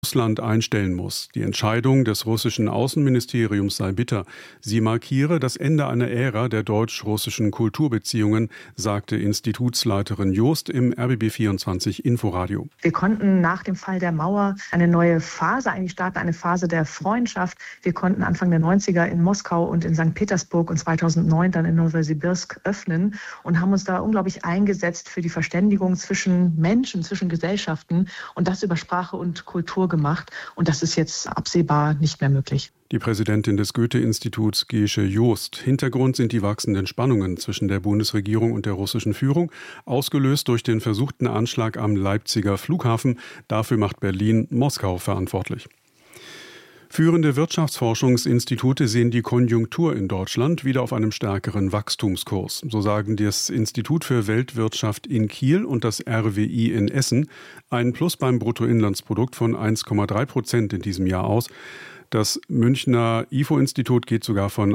Russland einstellen muss. Die Entscheidung des russischen Außenministeriums sei bitter. Sie markiere das Ende einer Ära der deutsch-russischen Kulturbeziehungen, sagte Institutsleiterin Joost im RBB24 Inforadio. Wir konnten nach dem Fall der Mauer eine neue Phase eigentlich starten, eine Phase der Freundschaft. Wir konnten Anfang der 90er in Moskau und in St. Petersburg und 2009 dann in Nowosibirsk öffnen und haben uns da unglaublich eingesetzt für die Verständigung zwischen Menschen, zwischen Gesellschaften und das über Sprache und Kultur gemacht. Und das ist jetzt absehbar nicht mehr möglich. Die Präsidentin des Goethe-Instituts, Gesche Joost. Hintergrund sind die wachsenden Spannungen zwischen der Bundesregierung und der russischen Führung, ausgelöst durch den versuchten Anschlag am Leipziger Flughafen. Dafür macht Berlin Moskau verantwortlich. Führende Wirtschaftsforschungsinstitute sehen die Konjunktur in Deutschland wieder auf einem stärkeren Wachstumskurs. So sagen das Institut für Weltwirtschaft in Kiel und das RWI in Essen ein Plus beim Bruttoinlandsprodukt von 1,3% in diesem Jahr aus. Das Münchner IFO-Institut geht sogar von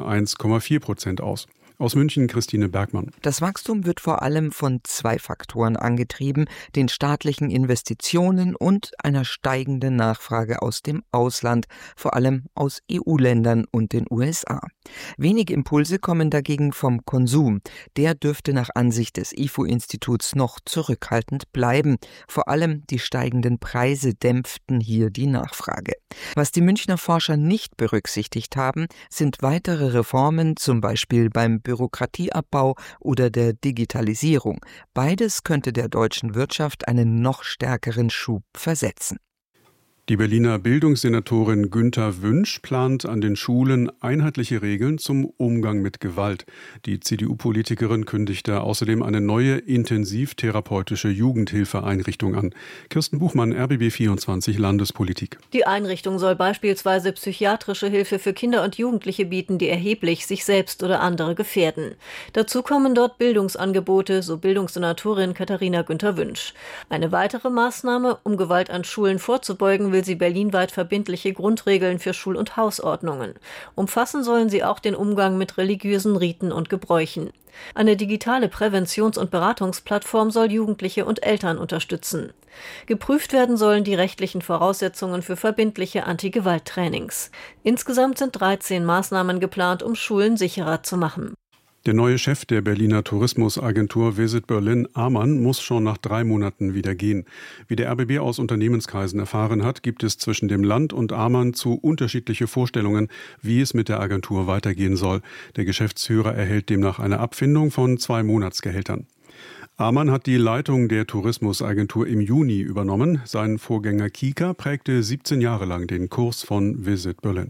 1,4% aus. Aus München Christine Bergmann. Das Wachstum wird vor allem von zwei Faktoren angetrieben, den staatlichen Investitionen und einer steigenden Nachfrage aus dem Ausland, vor allem aus EU-Ländern und den USA. Wenige Impulse kommen dagegen vom Konsum. Der dürfte nach Ansicht des IFO-Instituts noch zurückhaltend bleiben. Vor allem die steigenden Preise dämpften hier die Nachfrage. Was die Münchner Forscher nicht berücksichtigt haben, sind weitere Reformen, zum Beispiel beim Bürokratieabbau oder der Digitalisierung. Beides könnte der deutschen Wirtschaft einen noch stärkeren Schub versetzen. Die Berliner Bildungssenatorin Günther Wünsch plant an den Schulen einheitliche Regeln zum Umgang mit Gewalt. Die CDU-Politikerin kündigte außerdem eine neue intensivtherapeutische Jugendhilfeeinrichtung an. Kirsten Buchmann, RBB24 Landespolitik. Die Einrichtung soll beispielsweise psychiatrische Hilfe für Kinder und Jugendliche bieten, die erheblich sich selbst oder andere gefährden. Dazu kommen dort Bildungsangebote, so Bildungssenatorin Katharina Günther Wünsch. Eine weitere Maßnahme, um Gewalt an Schulen vorzubeugen, will sie berlinweit verbindliche Grundregeln für Schul- und Hausordnungen. Umfassen sollen sie auch den Umgang mit religiösen Riten und Gebräuchen. Eine digitale Präventions- und Beratungsplattform soll Jugendliche und Eltern unterstützen. Geprüft werden sollen die rechtlichen Voraussetzungen für verbindliche Anti-Gewalt-Trainings. Insgesamt sind 13 Maßnahmen geplant, um Schulen sicherer zu machen. Der neue Chef der Berliner Tourismusagentur Visit Berlin, Amann, muss schon nach 3 Monaten wieder gehen. Wie der RBB aus Unternehmenskreisen erfahren hat, gibt es zwischen dem Land und Amann zu unterschiedliche Vorstellungen, wie es mit der Agentur weitergehen soll. Der Geschäftsführer erhält demnach eine Abfindung von 2 Monatsgehältern. Amann hat die Leitung der Tourismusagentur im Juni übernommen. Sein Vorgänger Kika prägte 17 Jahre lang den Kurs von Visit Berlin.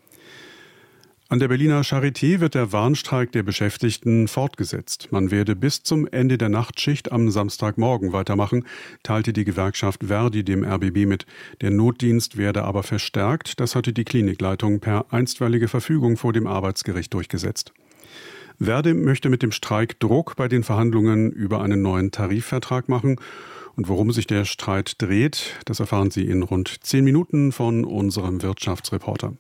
An der Berliner Charité wird der Warnstreik der Beschäftigten fortgesetzt. Man werde bis zum Ende der Nachtschicht am Samstagmorgen weitermachen, teilte die Gewerkschaft Verdi dem RBB mit. Der Notdienst werde aber verstärkt, das hatte die Klinikleitung per einstweilige Verfügung vor dem Arbeitsgericht durchgesetzt. Verdi möchte mit dem Streik Druck bei den Verhandlungen über einen neuen Tarifvertrag machen. Und worum sich der Streit dreht, das erfahren Sie in rund 10 Minuten von unserem Wirtschaftsreporter.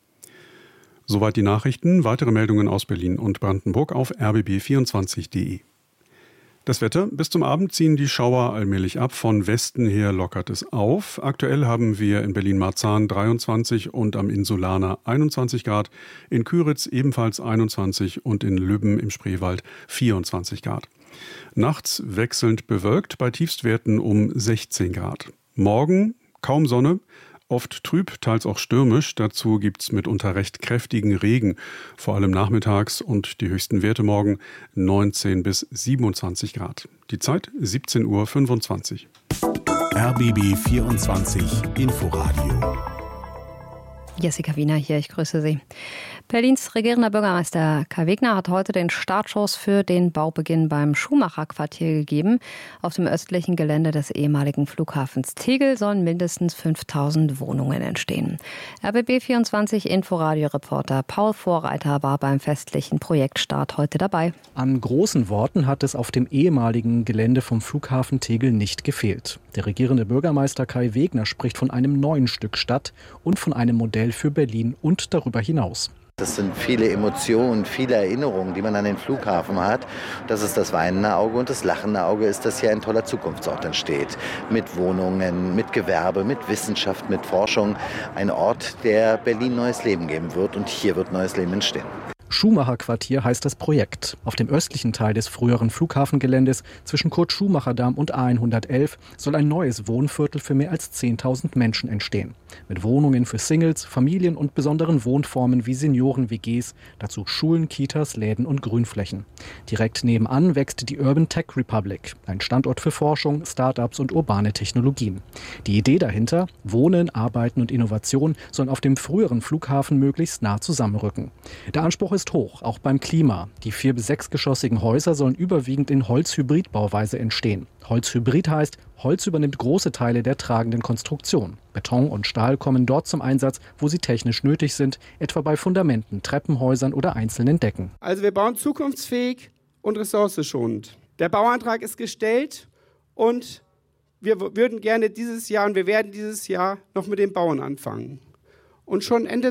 Soweit die Nachrichten. Weitere Meldungen aus Berlin und Brandenburg auf rbb24.de. Das Wetter. Bis zum Abend ziehen die Schauer allmählich ab. Von Westen her lockert es auf. Aktuell haben wir in Berlin-Marzahn 23 und am Insulaner 21 Grad. In Küritz ebenfalls 21 und in Lübben im Spreewald 24 Grad. Nachts wechselnd bewölkt bei Tiefstwerten um 16 Grad. Morgen kaum Sonne. Oft trüb, teils auch stürmisch. Dazu gibt's mitunter recht kräftigen Regen, vor allem nachmittags und die höchsten Werte morgen 19 bis 27 Grad. Die Zeit 17:25 Uhr. RBB 24 Inforadio. Jessica Wiener hier, ich grüße Sie. Berlins regierender Bürgermeister Kai Wegner hat heute den Startschuss für den Baubeginn beim Schumacher-Quartier gegeben. Auf dem östlichen Gelände des ehemaligen Flughafens Tegel sollen mindestens 5000 Wohnungen entstehen. RBB24 Inforadio-Reporter Paul Vorreiter war beim festlichen Projektstart heute dabei. An großen Worten hat es auf dem ehemaligen Gelände vom Flughafen Tegel nicht gefehlt. Der regierende Bürgermeister Kai Wegner spricht von einem neuen Stück Stadt und von einem Modell für Berlin und darüber hinaus. Das sind viele Emotionen, viele Erinnerungen, die man an den Flughafen hat. Das ist das weinende Auge und das lachende Auge ist, dass hier ein toller Zukunftsort entsteht. Mit Wohnungen, mit Gewerbe, mit Wissenschaft, mit Forschung. Ein Ort, der Berlin neues Leben geben wird und hier wird neues Leben entstehen. Schumacher-Quartier heißt das Projekt. Auf dem östlichen Teil des früheren Flughafengeländes zwischen Kurt-Schumacher-Damm und A111 soll ein neues Wohnviertel für mehr als 10.000 Menschen entstehen. Mit Wohnungen für Singles, Familien und besonderen Wohnformen wie Senioren-WGs, dazu Schulen, Kitas, Läden und Grünflächen. Direkt nebenan wächst die Urban Tech Republic, ein Standort für Forschung, Start-ups und urbane Technologien. Die Idee dahinter, Wohnen, Arbeiten und Innovation sollen auf dem früheren Flughafen möglichst nah zusammenrücken. Der Anspruch ist hoch, auch beim Klima. Die 4- bis 6-geschossigen Häuser sollen überwiegend in Holz-Hybrid-Bauweise entstehen. Holz-Hybrid heißt, Holz übernimmt große Teile der tragenden Konstruktion. Beton und Stahl kommen dort zum Einsatz, wo sie technisch nötig sind, etwa bei Fundamenten, Treppenhäusern oder einzelnen Decken. Also wir bauen zukunftsfähig und ressourcenschonend. Der Bauantrag ist gestellt und wir würden gerne dieses Jahr und wir werden dieses Jahr noch mit dem Bauen anfangen. Und schon Ende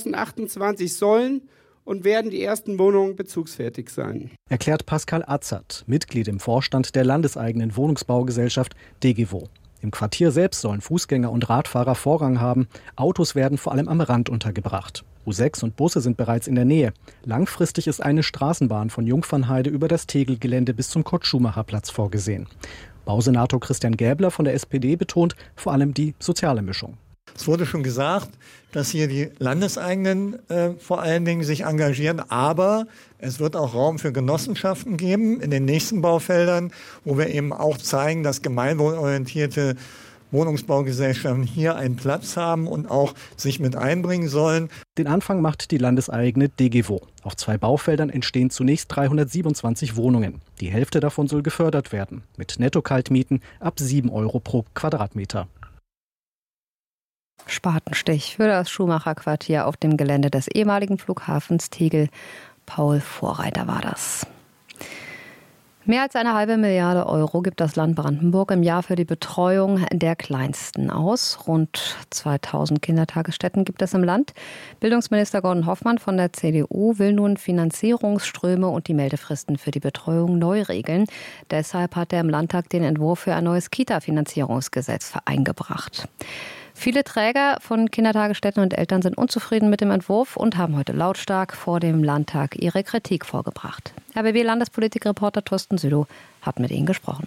2028 sollen und werden die ersten Wohnungen bezugsfertig sein. Erklärt Pascal Azad, Mitglied im Vorstand der landeseigenen Wohnungsbaugesellschaft DGWO. Im Quartier selbst sollen Fußgänger und Radfahrer Vorrang haben. Autos werden vor allem am Rand untergebracht. U6 und Busse sind bereits in der Nähe. Langfristig ist eine Straßenbahn von Jungfernheide über das Tegelgelände bis zum Kurt-Schumacher-Platz vorgesehen. Bausenator Christian Gäbler von der SPD betont vor allem die soziale Mischung. Es wurde schon gesagt, dass hier die Landeseigenen vor allen Dingen sich engagieren, aber es wird auch Raum für Genossenschaften geben in den nächsten Baufeldern, wo wir eben auch zeigen, dass gemeinwohlorientierte Wohnungsbaugesellschaften hier einen Platz haben und auch sich mit einbringen sollen. Den Anfang macht die landeseigene DGWO. Auf 2 Baufeldern entstehen zunächst 327 Wohnungen. Die Hälfte davon soll gefördert werden, mit Netto-Kaltmieten ab 7 € pro Quadratmeter. Spatenstich für das Schumacher-Quartier auf dem Gelände des ehemaligen Flughafens Tegel. Paul Vorreiter war das. Mehr als 1,5 Milliarde € gibt das Land Brandenburg im Jahr für die Betreuung der Kleinsten aus. Rund 2000 Kindertagesstätten gibt es im Land. Bildungsminister Gordon Hoffmann von der CDU will nun Finanzierungsströme und die Meldefristen für die Betreuung neu regeln. Deshalb hat er im Landtag den Entwurf für ein neues Kita-Finanzierungsgesetz eingebracht. Viele Träger von Kindertagesstätten und Eltern sind unzufrieden mit dem Entwurf und haben heute lautstark vor dem Landtag ihre Kritik vorgebracht. RBB-Landespolitikreporter Thorsten Südow hat mit ihnen gesprochen.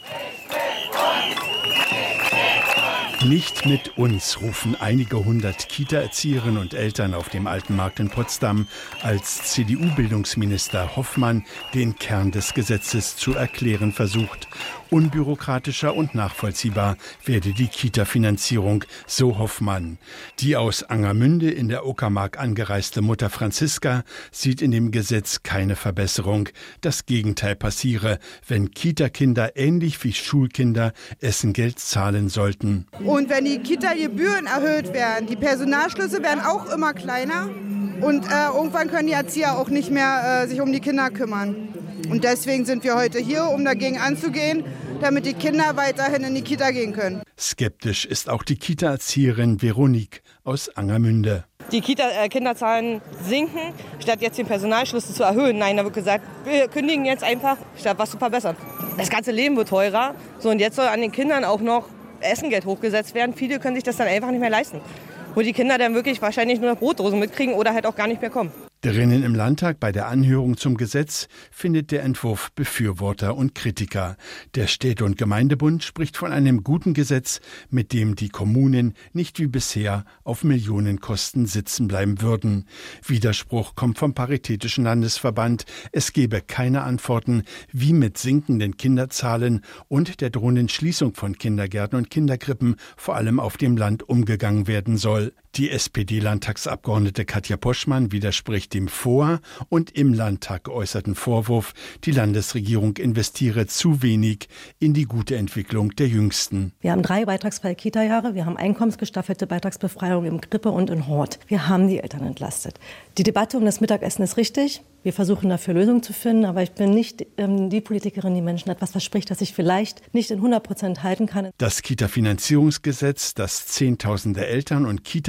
Nicht mit uns, rufen einige hundert Kita-Erzieherinnen und Eltern auf dem Alten Markt in Potsdam, als CDU-Bildungsminister Hoffmann den Kern des Gesetzes zu erklären versucht. Unbürokratischer und nachvollziehbar werde die Kita-Finanzierung, so Hoffmann. Die aus Angermünde in der Uckermark angereiste Mutter Franziska sieht in dem Gesetz keine Verbesserung. Das Gegenteil passiere, wenn Kita-Kinder ähnlich wie Schulkinder Essengeld zahlen sollten. Und wenn die Kita-Gebühren erhöht werden, die Personalschlüsse werden auch immer kleiner und irgendwann können die Erzieher auch nicht mehr sich um die Kinder kümmern. Und deswegen sind wir heute hier, um dagegen anzugehen, damit die Kinder weiterhin in die Kita gehen können. Skeptisch ist auch die Kita-Erzieherin Veronique aus Angermünde. Die Kinderzahlen sinken, statt jetzt den Personalschlüssel zu erhöhen. Nein, da wird gesagt, wir kündigen jetzt einfach, statt was zu verbessern. Das ganze Leben wird teurer. So, und jetzt soll an den Kindern auch noch Essengeld hochgesetzt werden. Viele können sich das dann einfach nicht mehr leisten. Wo die Kinder dann wirklich wahrscheinlich nur noch Brotdosen mitkriegen oder halt auch gar nicht mehr kommen. Drinnen im Landtag bei der Anhörung zum Gesetz findet der Entwurf Befürworter und Kritiker. Der Städte- und Gemeindebund spricht von einem guten Gesetz, mit dem die Kommunen nicht wie bisher auf Millionenkosten sitzen bleiben würden. Widerspruch kommt vom Paritätischen Landesverband. Es gebe keine Antworten, wie mit sinkenden Kinderzahlen und der drohenden Schließung von Kindergärten und Kinderkrippen vor allem auf dem Land umgegangen werden soll. Die SPD-Landtagsabgeordnete Katja Poschmann widerspricht dem vor- und im Landtag geäußerten Vorwurf, die Landesregierung investiere zu wenig in die gute Entwicklung der Jüngsten. Wir haben 3 beitragsfreie Kita-Jahre, wir haben einkommensgestaffelte Beitragsbefreiung im Krippe und in Hort. Wir haben die Eltern entlastet. Die Debatte um das Mittagessen ist richtig. Wir versuchen dafür Lösungen zu finden, aber ich bin nicht die Politikerin, die Menschen etwas verspricht, das ich vielleicht nicht in 100% halten kann. Das Kita-Finanzierungsgesetz, das Zehntausende Eltern und Kita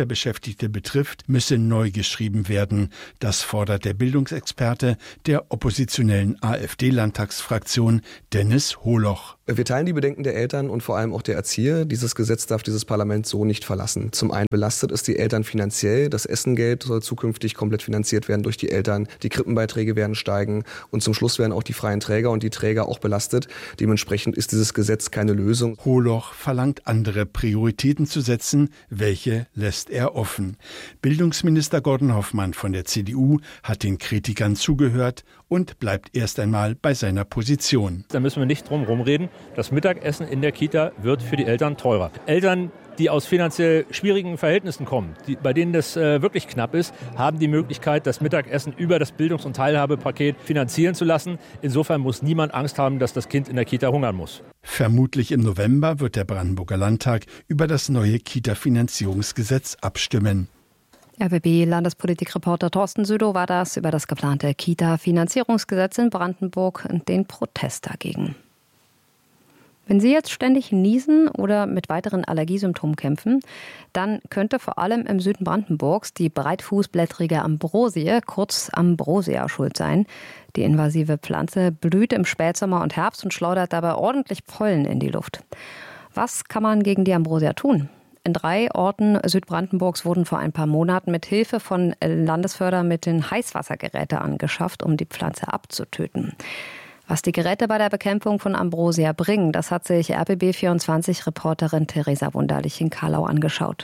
Kita-Beschäftigte betrifft, müsse neu geschrieben werden. Das fordert der Bildungsexperte der oppositionellen AfD-Landtagsfraktion Dennis Holoch. Wir teilen die Bedenken der Eltern und vor allem auch der Erzieher. Dieses Gesetz darf dieses Parlament so nicht verlassen. Zum einen belastet es die Eltern finanziell. Das Essengeld soll zukünftig komplett finanziert werden durch die Eltern. Die Krippenbeiträge werden steigen. Und zum Schluss werden auch die freien Träger und die Träger auch belastet. Dementsprechend ist dieses Gesetz keine Lösung. Holoch verlangt, andere Prioritäten zu setzen. Welche lässt er offen? Bildungsminister Gordon Hoffmann von der CDU hat den Kritikern zugehört und bleibt erst einmal bei seiner Position. Da müssen wir nicht drum rumreden. Das Mittagessen in der Kita wird für die Eltern teurer. Eltern, die aus finanziell schwierigen Verhältnissen kommen, bei denen das wirklich knapp ist, haben die Möglichkeit, das Mittagessen über das Bildungs- und Teilhabepaket finanzieren zu lassen. Insofern muss niemand Angst haben, dass das Kind in der Kita hungern muss. Vermutlich im November wird der Brandenburger Landtag über das neue Kita-Finanzierungsgesetz abstimmen. RBB-Landespolitikreporter Thorsten Südow war das über das geplante Kita-Finanzierungsgesetz in Brandenburg und den Protest dagegen. Wenn Sie jetzt ständig niesen oder mit weiteren Allergiesymptomen kämpfen, dann könnte vor allem im Süden Brandenburgs die breitfußblättrige Ambrosie, kurz Ambrosia, schuld sein. Die invasive Pflanze blüht im Spätsommer und Herbst und schleudert dabei ordentlich Pollen in die Luft. Was kann man gegen die Ambrosia tun? In 3 Orten Südbrandenburgs wurden vor ein paar Monaten mit Hilfe von Landesfördermitteln Heißwassergeräte angeschafft, um die Pflanze abzutöten. Was die Geräte bei der Bekämpfung von Ambrosia bringen, das hat sich RBB24-Reporterin Theresa Wunderlich in Kahlau angeschaut.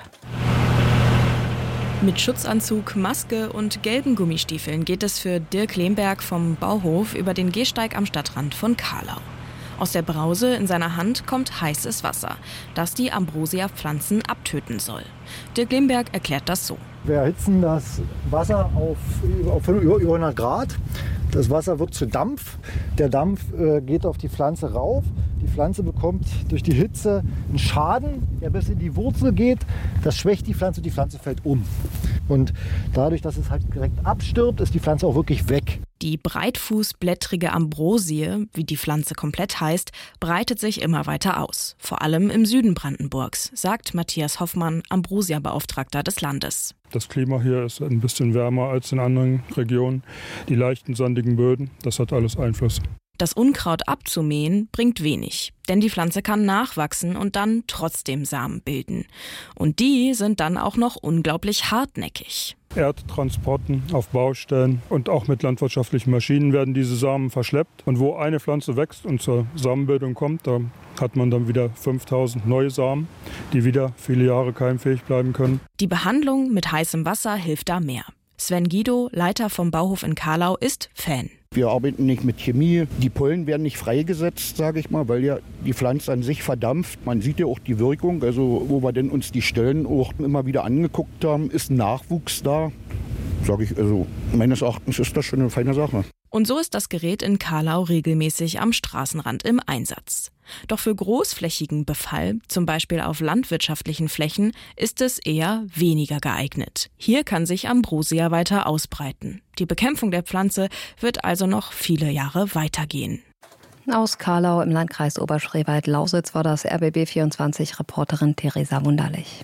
Mit Schutzanzug, Maske und gelben Gummistiefeln geht es für Dirk Lehmberg vom Bauhof über den Gehsteig am Stadtrand von Kahlau. Aus der Brause in seiner Hand kommt heißes Wasser, das die Ambrosia-Pflanzen abtöten soll. Dirk Lehmberg erklärt das so. Wir erhitzen das Wasser auf über 100 Grad. Das Wasser wird zu Dampf. Der Dampf geht auf die Pflanze rauf. Die Pflanze bekommt durch die Hitze einen Schaden, der bis in die Wurzel geht. Das schwächt die Pflanze fällt um. Und dadurch, dass es halt direkt abstirbt, ist die Pflanze auch wirklich weg. Die breitfußblättrige Ambrosie, wie die Pflanze komplett heißt, breitet sich immer weiter aus. Vor allem im Süden Brandenburgs, sagt Matthias Hoffmann, Ambrosia-Beauftragter des Landes. Das Klima hier ist ein bisschen wärmer als in anderen Regionen. Die leichten, sandigen Böden, das hat alles Einfluss. Das Unkraut abzumähen bringt wenig, denn die Pflanze kann nachwachsen und dann trotzdem Samen bilden. Und die sind dann auch noch unglaublich hartnäckig. Erdtransporten auf Baustellen und auch mit landwirtschaftlichen Maschinen werden diese Samen verschleppt. Und wo eine Pflanze wächst und zur Samenbildung kommt, da hat man dann wieder 5000 neue Samen, die wieder viele Jahre keimfähig bleiben können. Die Behandlung mit heißem Wasser hilft da mehr. Sven Guido, Leiter vom Bauhof in Kahlau, ist Fan. Wir arbeiten nicht mit Chemie. Die Pollen werden nicht freigesetzt, sage ich mal, weil ja die Pflanze an sich verdampft. Man sieht ja auch die Wirkung. Also wo wir denn uns die Stellen auch immer wieder angeguckt haben, ist Nachwuchs da. Sage ich, also meines Erachtens ist das schon eine feine Sache. Und so ist das Gerät in Kahlau regelmäßig am Straßenrand im Einsatz. Doch für großflächigen Befall, zum Beispiel auf landwirtschaftlichen Flächen, ist es eher weniger geeignet. Hier kann sich Ambrosia weiter ausbreiten. Die Bekämpfung der Pflanze wird also noch viele Jahre weitergehen. Aus Kahlau im Landkreis Oberspreewald-Lausitz war das RBB24-Reporterin Theresa Wunderlich.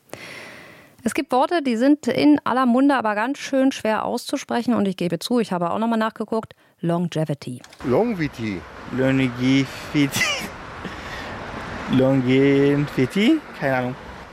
Es gibt Worte, die sind in aller Munde, aber ganz schön schwer auszusprechen. Und ich gebe zu, ich habe auch nochmal nachgeguckt. Longevity. Longevity. Longevity? Keine Ahnung.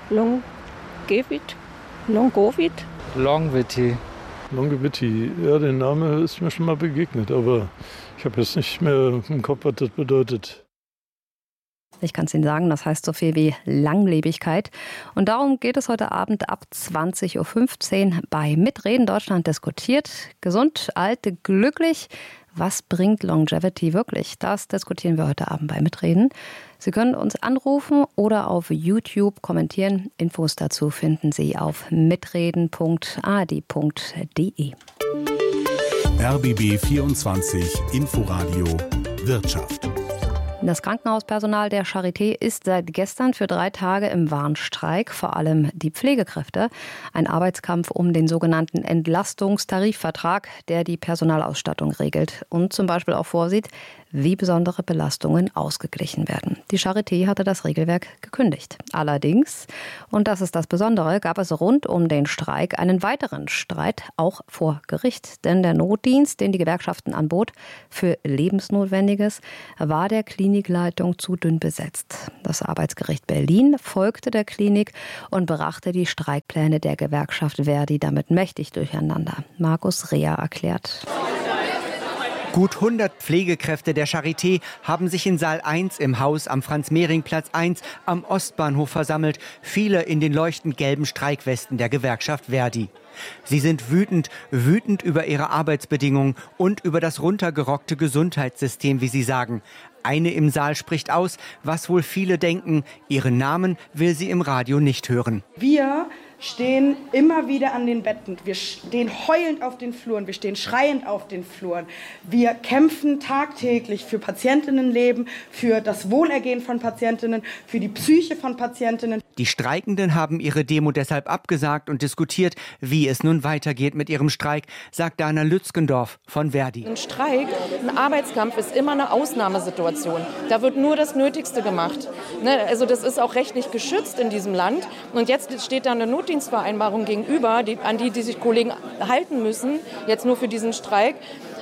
Longevity. Ja, der Name ist mir schon mal begegnet, aber ich habe jetzt nicht mehr im Kopf, was das bedeutet. Ich kann es Ihnen sagen, das heißt so viel wie Langlebigkeit. Und darum geht es heute Abend ab 20.15 Uhr bei Mitreden Deutschland diskutiert. Gesund, alt, glücklich. Was bringt Longevity wirklich? Das diskutieren wir heute Abend bei Mitreden. Sie können uns anrufen oder auf YouTube kommentieren. Infos dazu finden Sie auf mitreden.adi.de. RBB 24 Inforadio Wirtschaft. Das Krankenhauspersonal der Charité ist seit gestern für 3 Tage im Warnstreik, vor allem die Pflegekräfte. Ein Arbeitskampf um den sogenannten Entlastungstarifvertrag, der die Personalausstattung regelt und zum Beispiel auch vorsieht, wie besondere Belastungen ausgeglichen werden. Die Charité hatte das Regelwerk gekündigt. Allerdings, und das ist das Besondere, gab es rund um den Streik einen weiteren Streit, auch vor Gericht. Denn der Notdienst, den die Gewerkschaften anbot, für Lebensnotwendiges, war der Klinikleitung zu dünn besetzt. Das Arbeitsgericht Berlin folgte der Klinik und brachte die Streikpläne der Gewerkschaft Verdi damit mächtig durcheinander. Markus Rea erklärt. Gut 100 Pflegekräfte der Charité haben sich in Saal 1 im Haus am Franz-Mehring-Platz 1 am Ostbahnhof versammelt, viele in den leuchtend gelben Streikwesten der Gewerkschaft Verdi. Sie sind wütend über ihre Arbeitsbedingungen und über das runtergerockte Gesundheitssystem, wie sie sagen. Eine im Saal spricht aus, was wohl viele denken, ihren Namen will sie im Radio nicht hören. Wir stehen immer wieder an den Betten, wir stehen heulend auf den Fluren, wir stehen schreiend auf den Fluren. Wir kämpfen tagtäglich für Patientinnenleben, für das Wohlergehen von Patientinnen, für die Psyche von Patientinnen. Die Streikenden haben ihre Demo deshalb abgesagt und diskutiert, wie es nun weitergeht mit ihrem Streik, sagt Dana Lützgendorf von Verdi. Ein Streik, ein Arbeitskampf ist immer eine Ausnahmesituation. Da wird nur das Nötigste gemacht. Also das ist auch rechtlich geschützt in diesem Land. Und jetzt steht da eine Notdienstvereinbarung gegenüber, an die sich Kollegen halten müssen, jetzt nur für diesen Streik,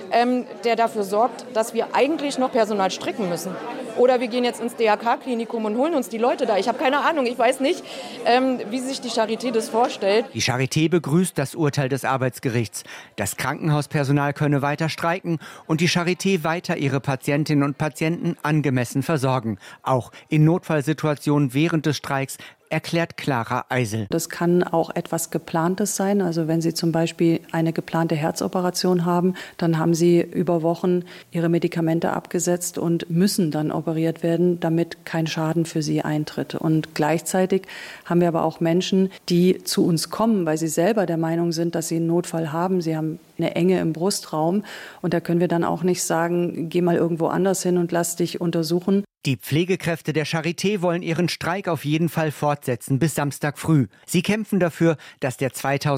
der dafür sorgt, dass wir eigentlich noch Personal stricken müssen. Oder wir gehen jetzt ins DRK-Klinikum und holen uns die Leute da. Ich habe keine Ahnung, ich weiß nicht, wie sich die Charité das vorstellt. Die Charité begrüßt das Urteil des Arbeitsgerichts. Das Krankenhauspersonal könne weiter streiken und die Charité weiter ihre Patientinnen und Patienten angemessen versorgen. Auch in Notfallsituationen während des Streiks, erklärt Clara Eisel. Das kann auch etwas Geplantes sein. Also wenn Sie zum Beispiel eine geplante Herzoperation haben, dann haben Sie über Wochen Ihre Medikamente abgesetzt und müssen dann operiert werden, damit kein Schaden für Sie eintritt. Und gleichzeitig haben wir aber auch Menschen, die zu uns kommen, weil sie selber der Meinung sind, dass sie einen Notfall haben. Sie haben eine Enge im Brustraum und da können wir dann auch nicht sagen, geh mal irgendwo anders hin und lass dich untersuchen. Die Pflegekräfte der Charité wollen ihren Streik auf jeden Fall fortsetzen bis Samstag früh. Sie kämpfen dafür, dass der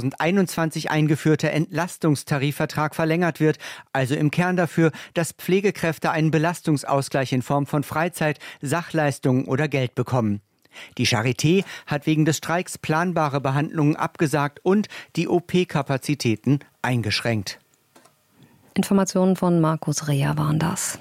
2021 eingeführte Entlastungstarifvertrag verlängert wird, also im Kern dafür, dass Pflegekräfte einen Belastungsausgleich in Form von Freizeit, Sachleistungen oder Geld bekommen. Die Charité hat wegen des Streiks planbare Behandlungen abgesagt und die OP-Kapazitäten eingeschränkt. Informationen von Markus Rea waren das.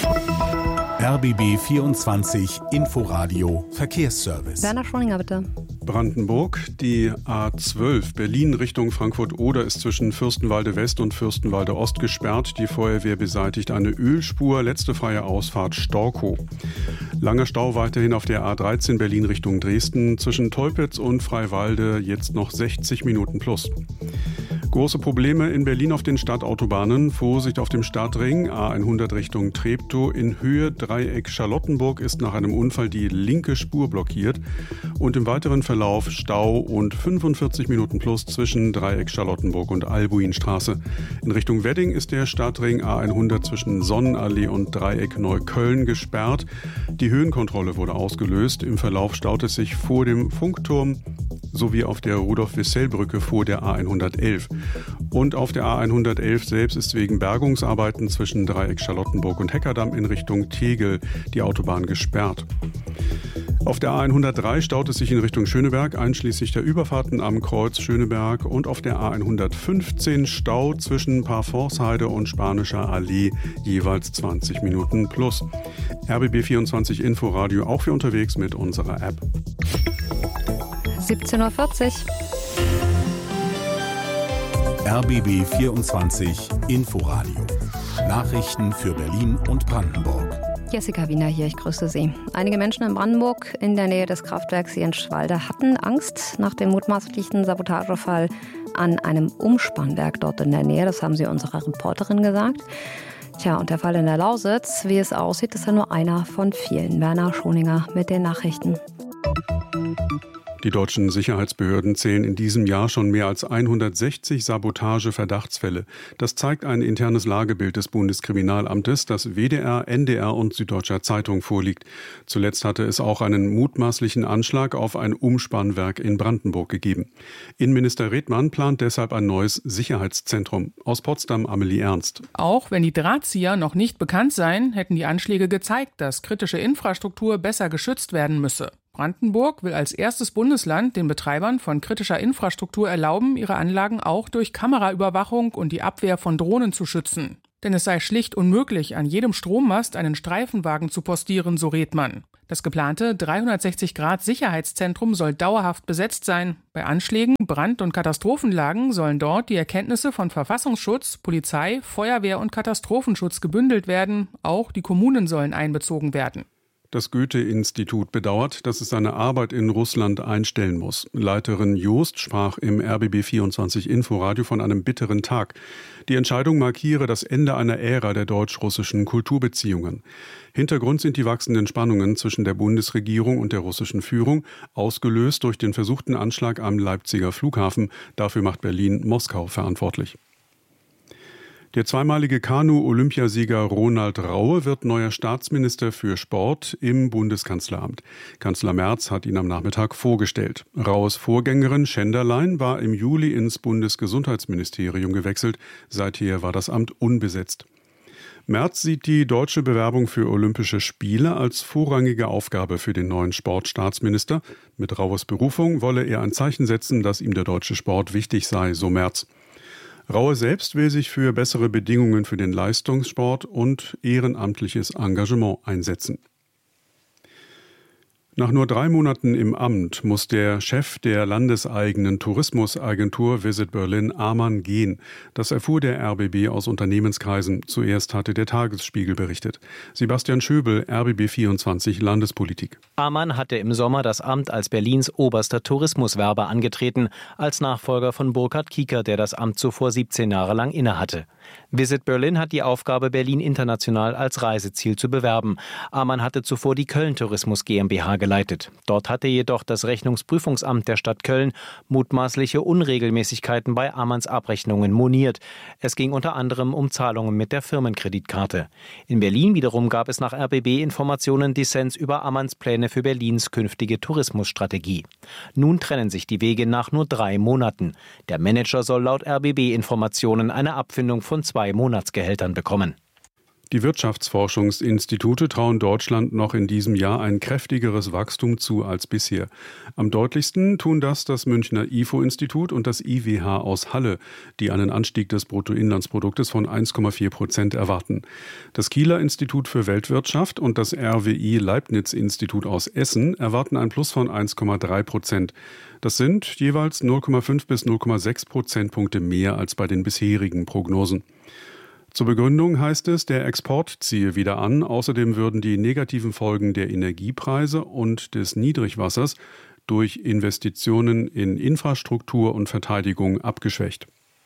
RBB 24 Inforadio Verkehrsservice. Werner Schroninger, bitte. Brandenburg, die A12 Berlin Richtung Frankfurt-Oder ist zwischen Fürstenwalde West und Fürstenwalde Ost gesperrt. Die Feuerwehr beseitigt eine Ölspur, letzte freie Ausfahrt Storkow. Langer Stau weiterhin auf der A13 Berlin Richtung Dresden. Zwischen Teupitz und Freiwalde jetzt noch 60 Minuten plus. Große Probleme in Berlin auf den Stadtautobahnen. Vorsicht auf dem Stadtring, A100 Richtung Treptow. In Höhe Dreieck Charlottenburg ist nach einem Unfall die linke Spur blockiert. Und im weiteren Verlauf Stau und 45 Minuten plus zwischen Dreieck Charlottenburg und Albuinstraße. In Richtung Wedding ist der Stadtring A100 zwischen Sonnenallee und Dreieck Neukölln gesperrt. Die Höhenkontrolle wurde ausgelöst. Im Verlauf staut es sich vor dem Funkturm sowie auf der Rudolf-Wissell-Brücke vor der A111. Und auf der A111 selbst ist wegen Bergungsarbeiten zwischen Dreieck Charlottenburg und Heckerdamm in Richtung Tegel die Autobahn gesperrt. Auf der A103 staut es sich in Richtung Schöneberg, einschließlich der Überfahrten am Kreuz Schöneberg. Und auf der A115 Stau zwischen Parforceheide und Spanischer Allee, jeweils 20 Minuten plus. RBB 24 Inforadio auch für unterwegs mit unserer App. 17:40 Uhr. RBB 24 Inforadio. Nachrichten für Berlin und Brandenburg. Jessica Wiener hier, ich grüße Sie. Einige Menschen in Brandenburg in der Nähe des Kraftwerks Jenschwalde hatten Angst nach dem mutmaßlichen Sabotagefall an einem Umspannwerk dort in der Nähe. Das haben sie unserer Reporterin gesagt. Tja, und der Fall in der Lausitz, wie es aussieht, ist ja nur einer von vielen. Werner Schroninger mit den Nachrichten. Die deutschen Sicherheitsbehörden zählen in diesem Jahr schon mehr als 160 Sabotage-Verdachtsfälle. Das zeigt ein internes Lagebild des Bundeskriminalamtes, das WDR, NDR und Süddeutscher Zeitung vorliegt. Zuletzt hatte es auch einen mutmaßlichen Anschlag auf ein Umspannwerk in Brandenburg gegeben. Innenminister Redmann plant deshalb ein neues Sicherheitszentrum. Aus Potsdam Amelie Ernst. Auch wenn die Drahtzieher noch nicht bekannt seien, hätten die Anschläge gezeigt, dass kritische Infrastruktur besser geschützt werden müsse. Brandenburg will als erstes Bundesland den Betreibern von kritischer Infrastruktur erlauben, ihre Anlagen auch durch Kameraüberwachung und die Abwehr von Drohnen zu schützen. Denn es sei schlicht unmöglich, an jedem Strommast einen Streifenwagen zu postieren, so Redmann. Das geplante 360-Grad-Sicherheitszentrum soll dauerhaft besetzt sein. Bei Anschlägen, Brand- und Katastrophenlagen sollen dort die Erkenntnisse von Verfassungsschutz, Polizei, Feuerwehr und Katastrophenschutz gebündelt werden. Auch die Kommunen sollen einbezogen werden. Das Goethe-Institut bedauert, dass es seine Arbeit in Russland einstellen muss. Leiterin Joost sprach im RBB24 Inforadio von einem bitteren Tag. Die Entscheidung markiere das Ende einer Ära der deutsch-russischen Kulturbeziehungen. Hintergrund sind die wachsenden Spannungen zwischen der Bundesregierung und der russischen Führung, ausgelöst durch den versuchten Anschlag am Leipziger Flughafen. Dafür macht Berlin Moskau verantwortlich. Der zweimalige Kanu-Olympiasieger Ronald Raue wird neuer Staatsminister für Sport im Bundeskanzleramt. Kanzler Merz hat ihn am Nachmittag vorgestellt. Raues Vorgängerin Schenderlein war im Juli ins Bundesgesundheitsministerium gewechselt. Seither war das Amt unbesetzt. Merz sieht die deutsche Bewerbung für Olympische Spiele als vorrangige Aufgabe für den neuen Sportstaatsminister. Mit Raues Berufung wolle er ein Zeichen setzen, dass ihm der deutsche Sport wichtig sei, so Merz. Raue selbst will sich für bessere Bedingungen für den Leistungssport und ehrenamtliches Engagement einsetzen. Nach nur 3 Monaten im Amt muss der Chef der landeseigenen Tourismusagentur Visit Berlin Amann gehen. Das erfuhr der RBB aus Unternehmenskreisen. Zuerst hatte der Tagesspiegel berichtet. Sebastian Schöbel, RBB24 Landespolitik. Amann hatte im Sommer das Amt als Berlins oberster Tourismuswerber angetreten, als Nachfolger von Burkhard Kieker, der das Amt zuvor 17 Jahre lang innehatte. Visit Berlin hat die Aufgabe, Berlin international als Reiseziel zu bewerben. Amann hatte zuvor die Köln Tourismus GmbH geleitet. Dort hatte jedoch das Rechnungsprüfungsamt der Stadt Köln mutmaßliche Unregelmäßigkeiten bei Amanns Abrechnungen moniert. Es ging unter anderem um Zahlungen mit der Firmenkreditkarte. In Berlin wiederum gab es nach RBB-Informationen Dissens über Amanns Pläne für Berlins künftige Tourismusstrategie. Nun trennen sich die Wege nach nur 3 Monaten. Der Manager soll laut RBB-Informationen eine Abfindung von 2 Monatsgehältern bekommen. Die Wirtschaftsforschungsinstitute trauen Deutschland noch in diesem Jahr ein kräftigeres Wachstum zu als bisher. Am deutlichsten tun das Münchner IFO-Institut und das IWH aus Halle, die einen Anstieg des Bruttoinlandsproduktes von 1,4% erwarten. Das Kieler Institut für Weltwirtschaft und das RWI Leibniz-Institut aus Essen erwarten ein Plus von 1,3%. Das sind jeweils 0,5 bis 0,6 Prozentpunkte mehr als bei den bisherigen Prognosen. Zur Begründung heißt es, der Export ziehe wieder an. Außerdem würden die negativen Folgen der Energiepreise und des Niedrigwassers durch Investitionen in Infrastruktur und Verteidigung abgeschwächt.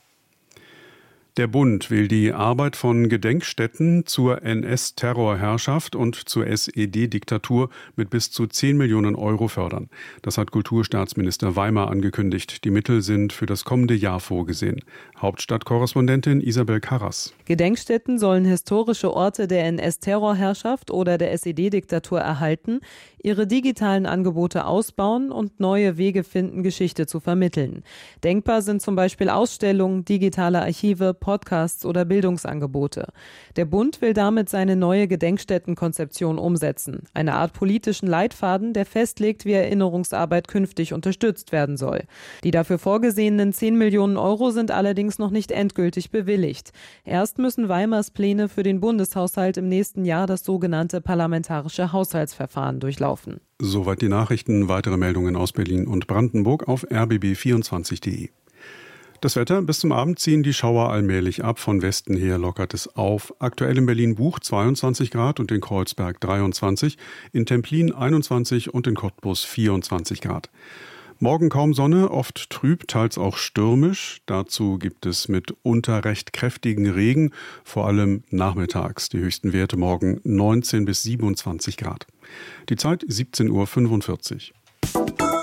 Der Bund will die Arbeit von Gedenkstätten zur NS-Terrorherrschaft und zur SED-Diktatur mit bis zu 10 Millionen Euro fördern. Das hat Kulturstaatsminister Weimer angekündigt. Die Mittel sind für das kommende Jahr vorgesehen. Hauptstadtkorrespondentin Isabel Karras. Gedenkstätten sollen historische Orte der NS-Terrorherrschaft oder der SED-Diktatur erhalten, ihre digitalen Angebote ausbauen und neue Wege finden, Geschichte zu vermitteln. Denkbar sind zum Beispiel Ausstellungen, digitale Archive, Podcasts oder Bildungsangebote. Der Bund will damit seine neue Gedenkstättenkonzeption umsetzen. Eine Art politischen Leitfaden, der festlegt, wie Erinnerungsarbeit künftig unterstützt werden soll. Die dafür vorgesehenen 10 Millionen Euro sind allerdings noch nicht endgültig bewilligt. Erst müssen Weimars Pläne für den Bundeshaushalt im nächsten Jahr das sogenannte parlamentarische Haushaltsverfahren durchlaufen. Soweit die Nachrichten. Weitere Meldungen aus Berlin und Brandenburg auf rbb24.de. Das Wetter: Bis zum Abend ziehen die Schauer allmählich ab. Von Westen her lockert es auf. Aktuell in Berlin-Buch 22 Grad und in Kreuzberg 23, in Templin 21 und in Cottbus 24 Grad. Morgen kaum Sonne, oft trüb, teils auch stürmisch. Dazu gibt es mitunter recht kräftigen Regen, vor allem nachmittags. Die höchsten Werte morgen 19 bis 27 Grad. Die Zeit 17:45 Uhr.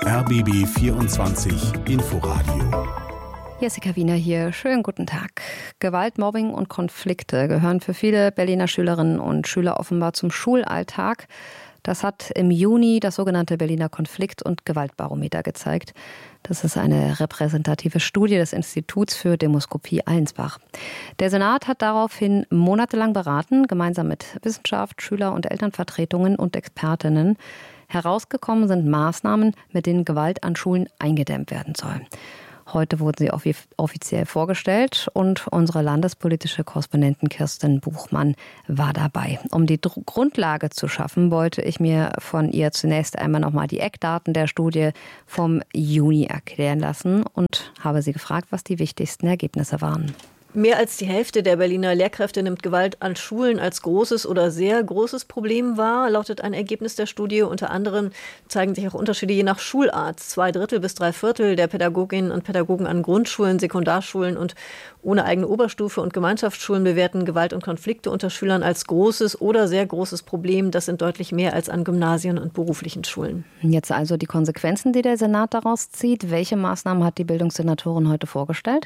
RBB 24 Inforadio. Jessica Wiener hier. Schönen guten Tag. Gewalt, Mobbing und Konflikte gehören für viele Berliner Schülerinnen und Schüler offenbar zum Schulalltag. Das hat im Juni das sogenannte Berliner Konflikt- und Gewaltbarometer gezeigt. Das ist eine repräsentative Studie des Instituts für Demoskopie Allensbach. Der Senat hat daraufhin monatelang beraten, gemeinsam mit Wissenschaft, Schüler- und Elternvertretungen und Expertinnen. Herausgekommen sind Maßnahmen, mit denen Gewalt an Schulen eingedämmt werden soll. Heute wurden sie offiziell vorgestellt und unsere landespolitische Korrespondentin Kirsten Buchmann war dabei. Um die Grundlage zu schaffen, wollte ich mir von ihr zunächst einmal nochmal die Eckdaten der Studie vom Juni erklären lassen und habe sie gefragt, was die wichtigsten Ergebnisse waren. Mehr als die Hälfte der Berliner Lehrkräfte nimmt Gewalt an Schulen als großes oder sehr großes Problem wahr, lautet ein Ergebnis der Studie. Unter anderem zeigen sich auch Unterschiede je nach Schulart. 2/3 bis 3/4 der Pädagoginnen und Pädagogen an Grundschulen, Sekundarschulen und ohne eigene Oberstufe und Gemeinschaftsschulen bewerten Gewalt und Konflikte unter Schülern als großes oder sehr großes Problem. Das sind deutlich mehr als an Gymnasien und beruflichen Schulen. Jetzt also die Konsequenzen, die der Senat daraus zieht. Welche Maßnahmen hat die Bildungssenatorin heute vorgestellt?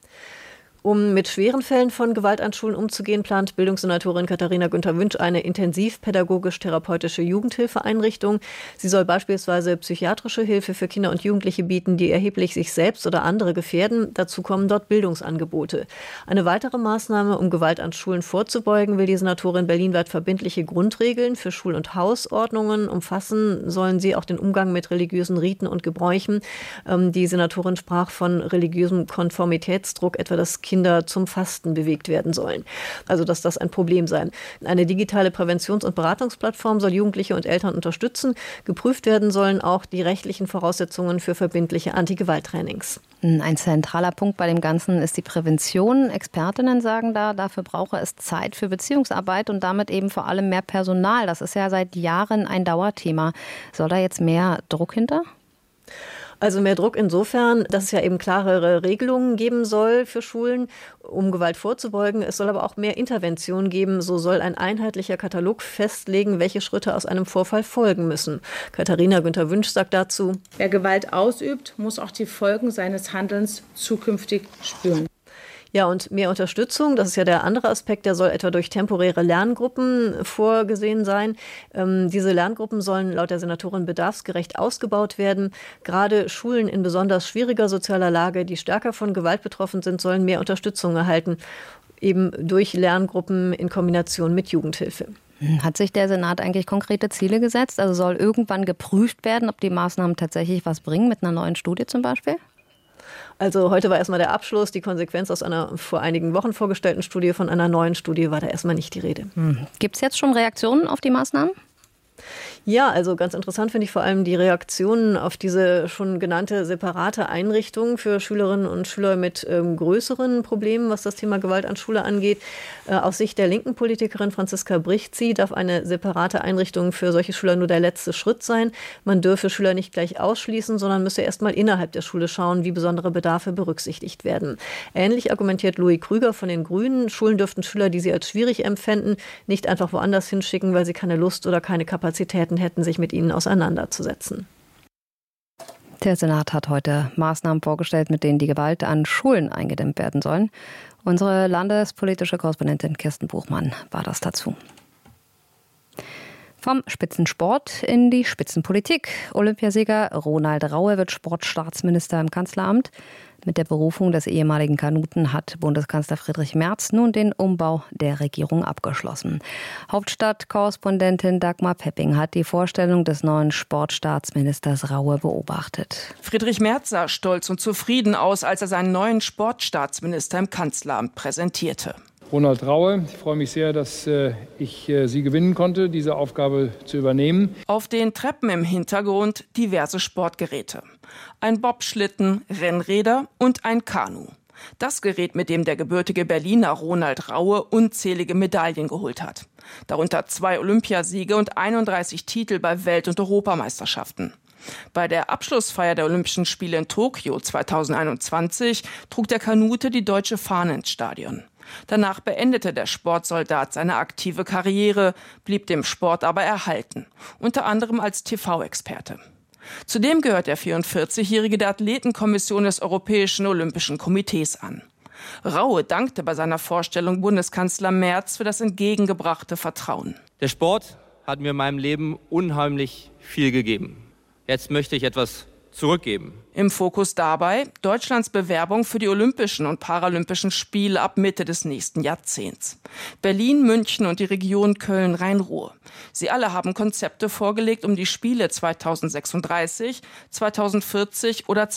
Um mit schweren Fällen von Gewalt an Schulen umzugehen, plant Bildungssenatorin Katharina Günther-Wünsch eine intensivpädagogisch-therapeutische Jugendhilfeeinrichtung. Sie soll beispielsweise psychiatrische Hilfe für Kinder und Jugendliche bieten, die erheblich sich selbst oder andere gefährden. Dazu kommen dort Bildungsangebote. Eine weitere Maßnahme, um Gewalt an Schulen vorzubeugen, will die Senatorin berlinweit verbindliche Grundregeln für Schul- und Hausordnungen umfassen. Sollen sie auch den Umgang mit religiösen Riten und Gebräuchen. Die Senatorin sprach von religiösem Konformitätsdruck, etwa dass Kinder zum Fasten bewegt werden sollen. Also dass das ein Problem sei. Eine digitale Präventions- und Beratungsplattform soll Jugendliche und Eltern unterstützen. Geprüft werden sollen auch die rechtlichen Voraussetzungen für verbindliche Anti-Gewalt-Trainings. Ein zentraler Punkt bei dem Ganzen ist die Prävention. Expertinnen sagen dafür brauche es Zeit für Beziehungsarbeit und damit eben vor allem mehr Personal. Das ist ja seit Jahren ein Dauerthema. Soll da jetzt mehr Druck hinter? Also mehr Druck insofern, dass es ja eben klarere Regelungen geben soll für Schulen, um Gewalt vorzubeugen. Es soll aber auch mehr Intervention geben. So soll ein einheitlicher Katalog festlegen, welche Schritte aus einem Vorfall folgen müssen. Katharina Günther-Wünsch sagt dazu: Wer Gewalt ausübt, muss auch die Folgen seines Handelns zukünftig spüren. Ja, und mehr Unterstützung, das ist ja der andere Aspekt, der soll etwa durch temporäre Lerngruppen vorgesehen sein. Diese Lerngruppen sollen laut der Senatorin bedarfsgerecht ausgebaut werden. Gerade Schulen in besonders schwieriger sozialer Lage, die stärker von Gewalt betroffen sind, sollen mehr Unterstützung erhalten, eben durch Lerngruppen in Kombination mit Jugendhilfe. Hat sich der Senat eigentlich konkrete Ziele gesetzt? Also soll irgendwann geprüft werden, ob die Maßnahmen tatsächlich was bringen, mit einer neuen Studie zum Beispiel? Also heute war erstmal der Abschluss. Die Konsequenz aus einer vor einigen Wochen vorgestellten Studie, von einer neuen Studie war da erstmal nicht die Rede. Gibt es jetzt schon Reaktionen auf die Maßnahmen? Ja, also ganz interessant finde ich vor allem die Reaktionen auf diese schon genannte separate Einrichtung für Schülerinnen und Schüler mit größeren Problemen, was das Thema Gewalt an Schule angeht. Aus Sicht der linken Politikerin Franziska Brichtzi darf eine separate Einrichtung für solche Schüler nur der letzte Schritt sein. Man dürfe Schüler nicht gleich ausschließen, sondern müsse erst mal innerhalb der Schule schauen, wie besondere Bedarfe berücksichtigt werden. Ähnlich argumentiert Louis Krüger von den Grünen. Schulen dürften Schüler, die sie als schwierig empfänden, nicht einfach woanders hinschicken, weil sie keine Lust oder keine Kapazitäten hätten, sich mit ihnen auseinanderzusetzen. Der Senat hat heute Maßnahmen vorgestellt, mit denen die Gewalt an Schulen eingedämmt werden sollen. Unsere landespolitische Korrespondentin Kirsten Buchmann war das dazu. Vom Spitzensport in die Spitzenpolitik. Olympiasieger Ronald Raue wird Sportstaatsminister im Kanzleramt. Mit der Berufung des ehemaligen Kanuten hat Bundeskanzler Friedrich Merz nun den Umbau der Regierung abgeschlossen. Hauptstadtkorrespondentin Dagmar Pepping hat die Vorstellung des neuen Sportstaatsministers Raue beobachtet. Friedrich Merz sah stolz und zufrieden aus, als er seinen neuen Sportstaatsminister im Kanzleramt präsentierte. Ronald Raue, ich freue mich sehr, dass ich Sie gewinnen konnte, diese Aufgabe zu übernehmen. Auf den Treppen im Hintergrund diverse Sportgeräte. Ein Bobschlitten, Rennräder und ein Kanu. Das Gerät, mit dem der gebürtige Berliner Ronald Raue unzählige Medaillen geholt hat. Darunter 2 Olympiasiege und 31 Titel bei Welt- und Europameisterschaften. Bei der Abschlussfeier der Olympischen Spiele in Tokio 2021 trug der Kanute die deutsche Fahne ins Stadion. Danach beendete der Sportsoldat seine aktive Karriere, blieb dem Sport aber erhalten, unter anderem als TV-Experte. Zudem gehört der 44-Jährige der Athletenkommission des Europäischen Olympischen Komitees an. Raue dankte bei seiner Vorstellung Bundeskanzler Merz für das entgegengebrachte Vertrauen. Der Sport hat mir in meinem Leben unheimlich viel gegeben. Jetzt möchte ich etwas zurückgeben. Im Fokus dabei Deutschlands Bewerbung für die Olympischen und Paralympischen Spiele ab Mitte des nächsten Jahrzehnts. Berlin, München und die Region Köln-Rhein-Ruhr. Sie alle haben Konzepte vorgelegt, um die Spiele 2036, 2040 oder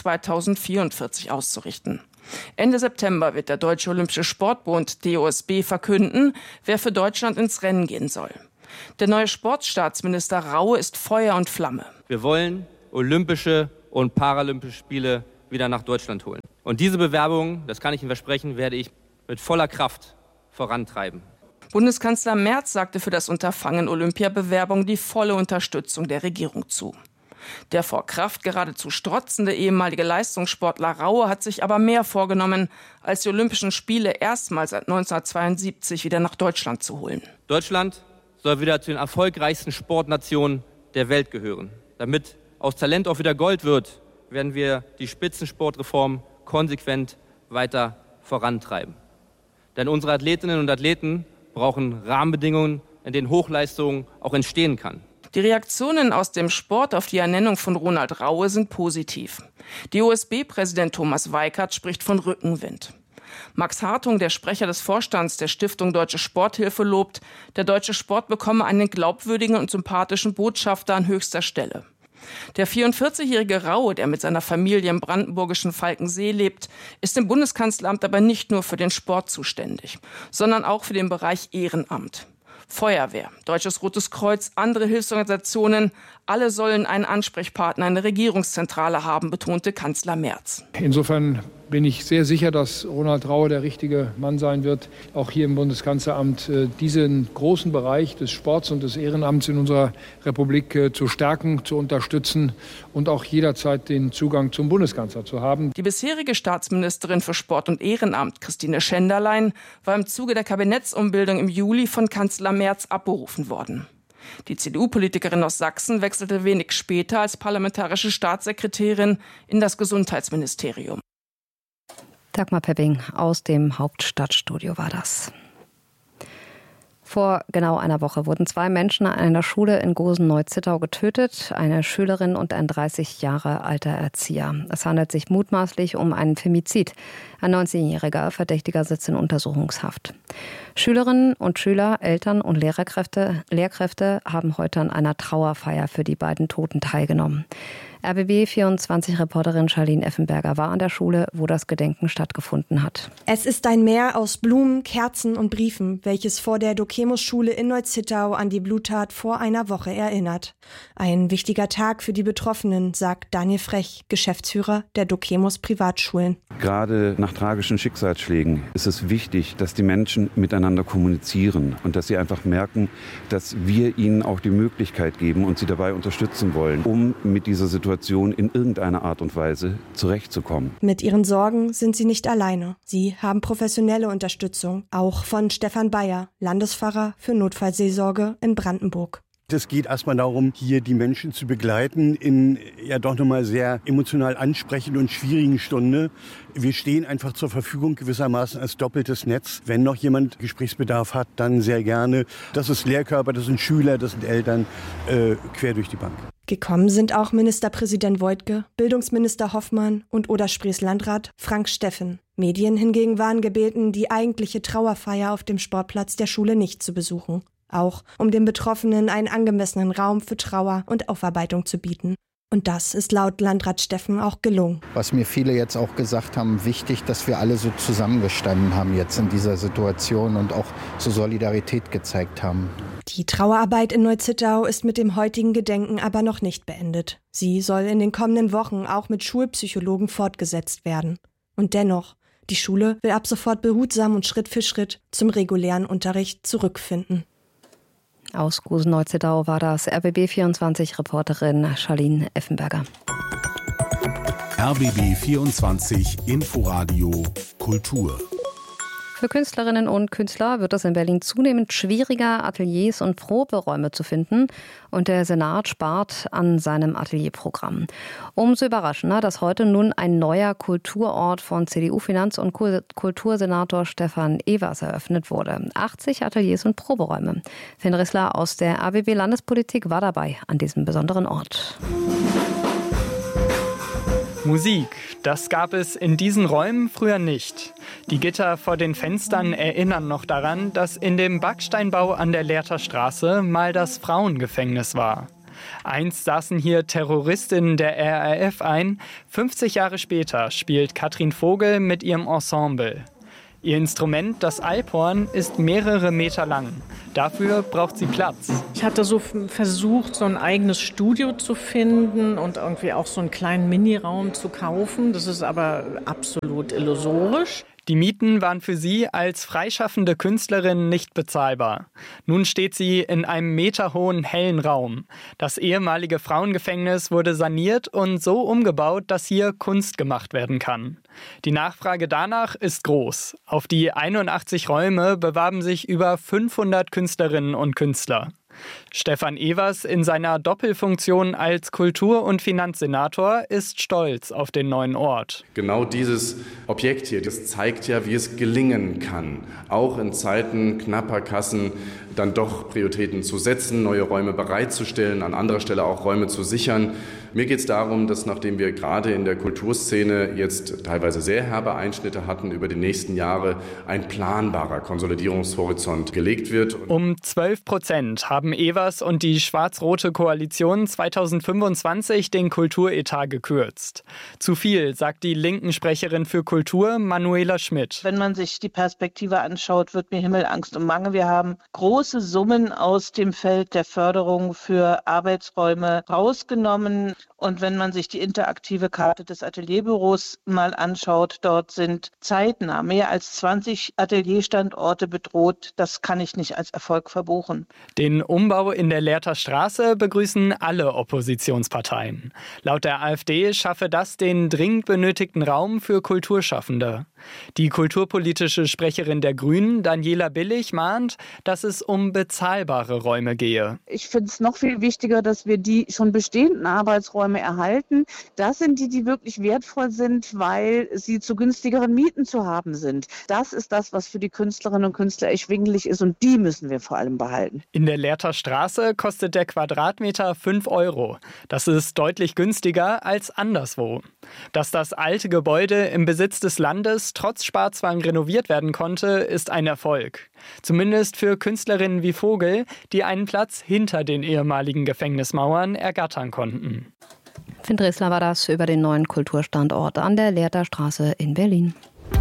2044 auszurichten. Ende September wird der Deutsche Olympische Sportbund DOSB verkünden, wer für Deutschland ins Rennen gehen soll. Der neue Sportstaatsminister Raue ist Feuer und Flamme. Wir wollen Olympische und Paralympische Spiele wieder nach Deutschland holen. Und diese Bewerbung, das kann ich Ihnen versprechen, werde ich mit voller Kraft vorantreiben. Bundeskanzler Merz sagte für das Unterfangen Olympiabewerbung die volle Unterstützung der Regierung zu. Der vor Kraft geradezu strotzende ehemalige Leistungssportler Raue hat sich aber mehr vorgenommen, als die Olympischen Spiele erstmals seit 1972 wieder nach Deutschland zu holen. Deutschland soll wieder zu den erfolgreichsten Sportnationen der Welt gehören. Damit aus Talent auch wieder Gold wird, werden wir die Spitzensportreform konsequent weiter vorantreiben. Denn unsere Athletinnen und Athleten brauchen Rahmenbedingungen, in denen Hochleistung auch entstehen kann. Die Reaktionen aus dem Sport auf die Ernennung von Ronald Raue sind positiv. DOSB-Präsident Thomas Weikert spricht von Rückenwind. Max Hartung, der Sprecher des Vorstands der Stiftung Deutsche Sporthilfe, lobt, der deutsche Sport bekomme einen glaubwürdigen und sympathischen Botschafter an höchster Stelle. Der 44-jährige Raue, der mit seiner Familie im brandenburgischen Falkensee lebt, ist im Bundeskanzleramt aber nicht nur für den Sport zuständig, sondern auch für den Bereich Ehrenamt. Feuerwehr, Deutsches Rotes Kreuz, andere Hilfsorganisationen, alle sollen einen Ansprechpartner in der Regierungszentrale haben, betonte Kanzler Merz. Insofern bin ich sehr sicher, dass Ronald Raue der richtige Mann sein wird, auch hier im Bundeskanzleramt diesen großen Bereich des Sports und des Ehrenamts in unserer Republik zu stärken, zu unterstützen und auch jederzeit den Zugang zum Bundeskanzler zu haben. Die bisherige Staatsministerin für Sport und Ehrenamt, Christine Schenderlein, war im Zuge der Kabinettsumbildung im Juli von Kanzler Merz abberufen worden. Die CDU-Politikerin aus Sachsen wechselte wenig später als parlamentarische Staatssekretärin in das Gesundheitsministerium. Dagmar Pepping aus dem Hauptstadtstudio war das. Vor genau einer Woche wurden 2 Menschen an einer Schule in Gosen-Neu-Zittau getötet, eine Schülerin und ein 30 Jahre alter Erzieher. Es handelt sich mutmaßlich um einen Femizid. Ein 19-jähriger Verdächtiger sitzt in Untersuchungshaft. Schülerinnen und Schüler, Eltern und Lehrkräfte haben heute an einer Trauerfeier für die beiden Toten teilgenommen. RBB24-Reporterin Charlene Effenberger war an der Schule, wo das Gedenken stattgefunden hat. Es ist ein Meer aus Blumen, Kerzen und Briefen, welches vor der Dokemus-Schule in Neu-Zittau an die Bluttat vor einer Woche erinnert. Ein wichtiger Tag für die Betroffenen, sagt Daniel Frech, Geschäftsführer der Dokemus Privatschulen. Gerade nach tragischen Schicksalsschlägen ist es wichtig, dass die Menschen miteinander kommunizieren und dass sie einfach merken, dass wir ihnen auch die Möglichkeit geben und sie dabei unterstützen wollen, um mit dieser Situation in irgendeiner Art und Weise zurechtzukommen. Mit ihren Sorgen sind sie nicht alleine. Sie haben professionelle Unterstützung, auch von Stefan Bayer, Landespfarrer für Notfallseelsorge in Brandenburg. Es geht erstmal darum, hier die Menschen zu begleiten in ja doch nochmal sehr emotional ansprechenden und schwierigen Stunde. Wir stehen einfach zur Verfügung gewissermaßen als doppeltes Netz. Wenn noch jemand Gesprächsbedarf hat, dann sehr gerne. Das ist Lehrkörper, das sind Schüler, das sind Eltern, quer durch die Bank. Gekommen sind auch Ministerpräsident Woidke, Bildungsminister Hoffmann und Oder-Sprees Landrat Frank Steffen. Medien hingegen waren gebeten, die eigentliche Trauerfeier auf dem Sportplatz der Schule nicht zu besuchen. Auch um den Betroffenen einen angemessenen Raum für Trauer und Aufarbeitung zu bieten. Und das ist laut Landrat Steffen auch gelungen. Was mir viele jetzt auch gesagt haben, wichtig, dass wir alle so zusammengestanden haben jetzt in dieser Situation und auch so Solidarität gezeigt haben. Die Trauerarbeit in Neu-Zittau ist mit dem heutigen Gedenken aber noch nicht beendet. Sie soll in den kommenden Wochen auch mit Schulpsychologen fortgesetzt werden. Und dennoch, die Schule will ab sofort behutsam und Schritt für Schritt zum regulären Unterricht zurückfinden. Aus Gosen-Neu-Zittau war das RBB24-Reporterin Charlene Effenberger. RBB24 Inforadio Kultur. Für Künstlerinnen und Künstler wird es in Berlin zunehmend schwieriger, Ateliers und Proberäume zu finden. Und der Senat spart an seinem Atelierprogramm. Umso überraschender, dass heute nun ein neuer Kulturort von CDU-Finanz- und Kultursenator Stefan Evers eröffnet wurde. 80 Ateliers und Proberäume. Finn Rissler aus der ABB Landespolitik war dabei an diesem besonderen Ort. Musik, das gab es in diesen Räumen früher nicht. Die Gitter vor den Fenstern erinnern noch daran, dass in dem Backsteinbau an der Lehrter Straße mal das Frauengefängnis war. Einst saßen hier Terroristinnen der RAF ein. 50 Jahre später spielt Katrin Vogel mit ihrem Ensemble. Ihr Instrument, das Alphorn, ist mehrere Meter lang. Dafür braucht sie Platz. Ich hatte so versucht, so ein eigenes Studio zu finden und irgendwie auch so einen kleinen Miniraum zu kaufen. Das ist aber absolut illusorisch. Die Mieten waren für sie als freischaffende Künstlerin nicht bezahlbar. Nun steht sie in einem meterhohen hellen Raum. Das ehemalige Frauengefängnis wurde saniert und so umgebaut, dass hier Kunst gemacht werden kann. Die Nachfrage danach ist groß. Auf die 81 Räume bewarben sich über 500 Künstlerinnen und Künstler. Stefan Evers in seiner Doppelfunktion als Kultur- und Finanzsenator ist stolz auf den neuen Ort. Genau dieses Objekt hier, das zeigt ja, wie es gelingen kann, auch in Zeiten knapper Kassen dann doch Prioritäten zu setzen, neue Räume bereitzustellen, an anderer Stelle auch Räume zu sichern. Mir geht es darum, dass nachdem wir gerade in der Kulturszene jetzt teilweise sehr herbe Einschnitte hatten, über die nächsten Jahre ein planbarer Konsolidierungshorizont gelegt wird. Um 12% haben Evers und die schwarz-rote Koalition 2025 den Kulturetat gekürzt. Zu viel, sagt die linken Sprecherin für Kultur, Manuela Schmidt. Wenn man sich die Perspektive anschaut, wird mir Himmelangst und Bange. Wir haben große Summen aus dem Feld der Förderung für Arbeitsräume rausgenommen. Und wenn man sich die interaktive Karte des Atelierbüros mal anschaut, dort sind zeitnah mehr als 20 Atelierstandorte bedroht. Das kann ich nicht als Erfolg verbuchen. Den Umbau in der Lehrter Straße begrüßen alle Oppositionsparteien. Laut der AfD schaffe das den dringend benötigten Raum für Kulturschaffende. Die kulturpolitische Sprecherin der Grünen, Daniela Billig, mahnt, dass es um bezahlbare Räume gehe. Ich finde es noch viel wichtiger, dass wir die schon bestehenden Arbeitsräume erhalten. Das sind die wirklich wertvoll sind, weil sie zu günstigeren Mieten zu haben sind. Das ist das, was für die Künstlerinnen und Künstler erschwinglich ist und die müssen wir vor allem behalten. In der Lehrter Straße kostet der Quadratmeter 5 €. Das ist deutlich günstiger als anderswo. Dass das alte Gebäude im Besitz des Landes trotz Sparzwang renoviert werden konnte, ist ein Erfolg. Zumindest für Künstlerinnen wie Vogel, die einen Platz hinter den ehemaligen Gefängnismauern ergattern konnten. Finn Rissler war das über den neuen Kulturstandort an der Lehrter Straße in Berlin.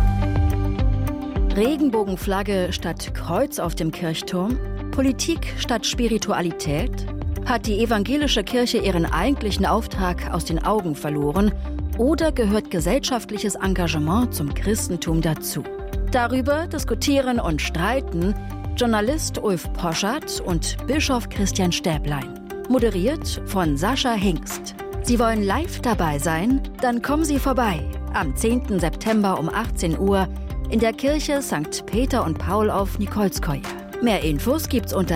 Regenbogenflagge statt Kreuz auf dem Kirchturm? Politik statt Spiritualität? Hat die evangelische Kirche ihren eigentlichen Auftrag aus den Augen verloren? Oder gehört gesellschaftliches Engagement zum Christentum dazu? Darüber diskutieren und streiten Journalist Ulf Poschardt und Bischof Christian Stäblein. Moderiert von Sascha Hingst. Sie wollen live dabei sein? Dann kommen Sie vorbei. Am 10. September um 18 Uhr in der Kirche St. Peter und Paul auf Nikolskoje. Mehr Infos gibt's unter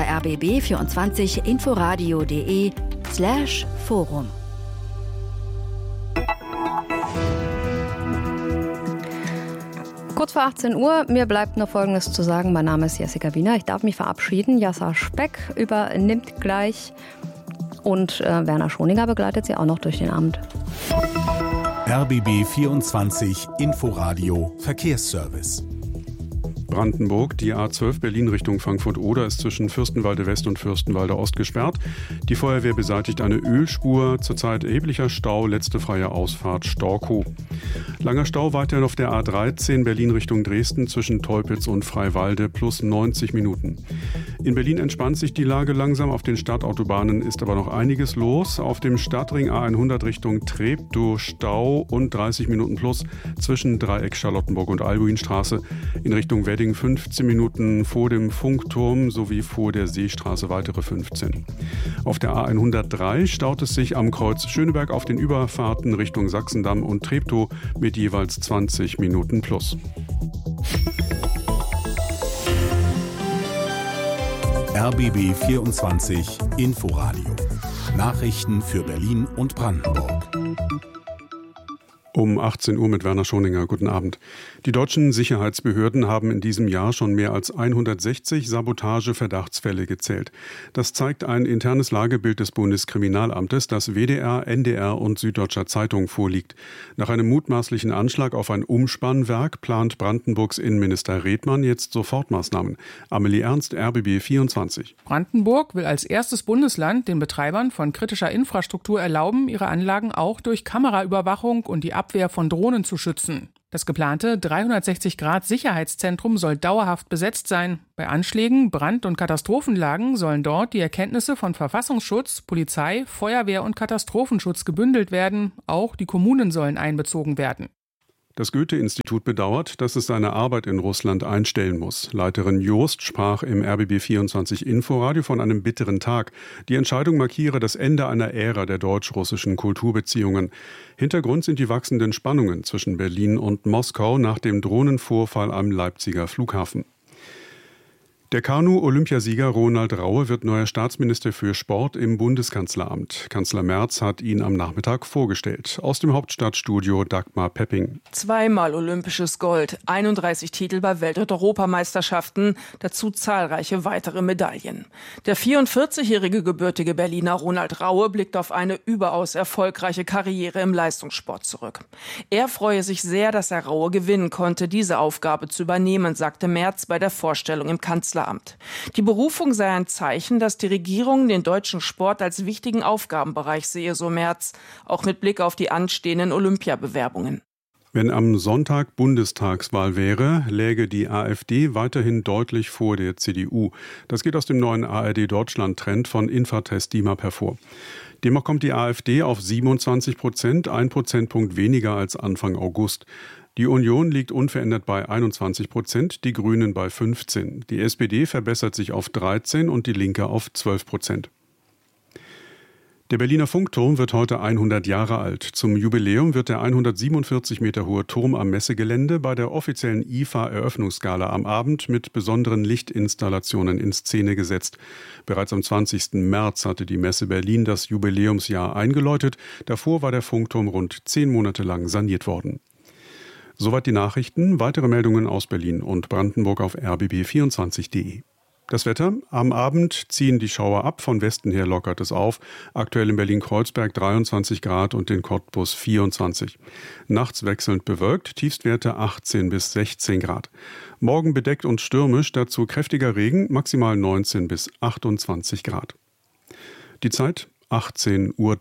rbb24inforadio.de/Forum. Kurz vor 18 Uhr, mir bleibt noch Folgendes zu sagen. Mein Name ist Jessica Wiener. Ich darf mich verabschieden. Jassa Speck übernimmt gleich und Werner Schoniger begleitet sie auch noch durch den Abend. RBB 24 Inforadio Verkehrsservice. Brandenburg, die A12 Berlin Richtung Frankfurt-Oder ist zwischen Fürstenwalde West und Fürstenwalde Ost gesperrt. Die Feuerwehr beseitigt eine Ölspur, zurzeit erheblicher Stau, letzte freie Ausfahrt Storkow. Langer Stau weiterhin auf der A13 Berlin Richtung Dresden zwischen Teupitz und Freiwalde plus 90 Minuten. In Berlin entspannt sich die Lage langsam, auf den Stadtautobahnen ist aber noch einiges los. Auf dem Stadtring A100 Richtung Treptow Stau und 30 Minuten plus zwischen Dreieck Charlottenburg und Albuinstraße. In Richtung Wedding 15 Minuten vor dem Funkturm sowie vor der Seestraße weitere 15. Auf der A103 staut es sich am Kreuz Schöneberg auf den Überfahrten Richtung Sachsendamm und Treptow mit jeweils 20 Minuten plus. RBB 24 Inforadio. Nachrichten für Berlin und Brandenburg. Um 18 Uhr mit Werner Schoninger. Guten Abend. Die deutschen Sicherheitsbehörden haben in diesem Jahr schon mehr als 160 Sabotage-Verdachtsfälle gezählt. Das zeigt ein internes Lagebild des Bundeskriminalamtes, das WDR, NDR und Süddeutscher Zeitung vorliegt. Nach einem mutmaßlichen Anschlag auf ein Umspannwerk plant Brandenburgs Innenminister Redmann jetzt Sofortmaßnahmen. Amelie Ernst, RBB 24. Brandenburg will als erstes Bundesland den Betreibern von kritischer Infrastruktur erlauben, ihre Anlagen auch durch Kameraüberwachung und die Abwehr von Drohnen zu schützen. Das geplante 360-Grad-Sicherheitszentrum soll dauerhaft besetzt sein. Bei Anschlägen, Brand- und Katastrophenlagen sollen dort die Erkenntnisse von Verfassungsschutz, Polizei, Feuerwehr und Katastrophenschutz gebündelt werden. Auch die Kommunen sollen einbezogen werden. Das Goethe-Institut bedauert, dass es seine Arbeit in Russland einstellen muss. Leiterin Jost sprach im RBB 24 Inforadio von einem bitteren Tag. Die Entscheidung markiere das Ende einer Ära der deutsch-russischen Kulturbeziehungen. Hintergrund sind die wachsenden Spannungen zwischen Berlin und Moskau nach dem Drohnenvorfall am Leipziger Flughafen. Der Kanu-Olympiasieger Ronald Raue wird neuer Staatsminister für Sport im Bundeskanzleramt. Kanzler Merz hat ihn am Nachmittag vorgestellt. Aus dem Hauptstadtstudio Dagmar Pepping. 2-mal olympisches Gold, 31 Titel bei Welt- und Europameisterschaften, dazu zahlreiche weitere Medaillen. Der 44-jährige gebürtige Berliner Ronald Raue blickt auf eine überaus erfolgreiche Karriere im Leistungssport zurück. Er freue sich sehr, dass er Raue gewinnen konnte, diese Aufgabe zu übernehmen, sagte Merz bei der Vorstellung im Kanzleramt. Die Berufung sei ein Zeichen, dass die Regierung den deutschen Sport als wichtigen Aufgabenbereich sehe, so Merz, auch mit Blick auf die anstehenden Olympiabewerbungen. Wenn am Sonntag Bundestagswahl wäre, läge die AfD weiterhin deutlich vor der CDU. Das geht aus dem neuen ARD-Deutschland-Trend von Infratest DIMAP hervor. Demnach kommt die AfD auf 27%, 1 Prozentpunkt weniger als Anfang August. Die Union liegt unverändert bei 21%, die Grünen bei 15%. Die SPD verbessert sich auf 13% und die Linke auf 12%. Der Berliner Funkturm wird heute 100 Jahre alt. Zum Jubiläum wird der 147 Meter hohe Turm am Messegelände bei der offiziellen IFA-Eröffnungsgala am Abend mit besonderen Lichtinstallationen in Szene gesetzt. Bereits am 20. März hatte die Messe Berlin das Jubiläumsjahr eingeläutet. Davor war der Funkturm rund 10 Monate lang saniert worden. Soweit die Nachrichten. Weitere Meldungen aus Berlin und Brandenburg auf rbb24.de. Das Wetter. Am Abend ziehen die Schauer ab. Von Westen her lockert es auf. Aktuell in Berlin-Kreuzberg 23 Grad und in Cottbus 24. Nachts wechselnd bewölkt. Tiefstwerte 18 bis 16 Grad. Morgen bedeckt und stürmisch. Dazu kräftiger Regen. Maximal 19 bis 28 Grad. Die Zeit 18:03 Uhr.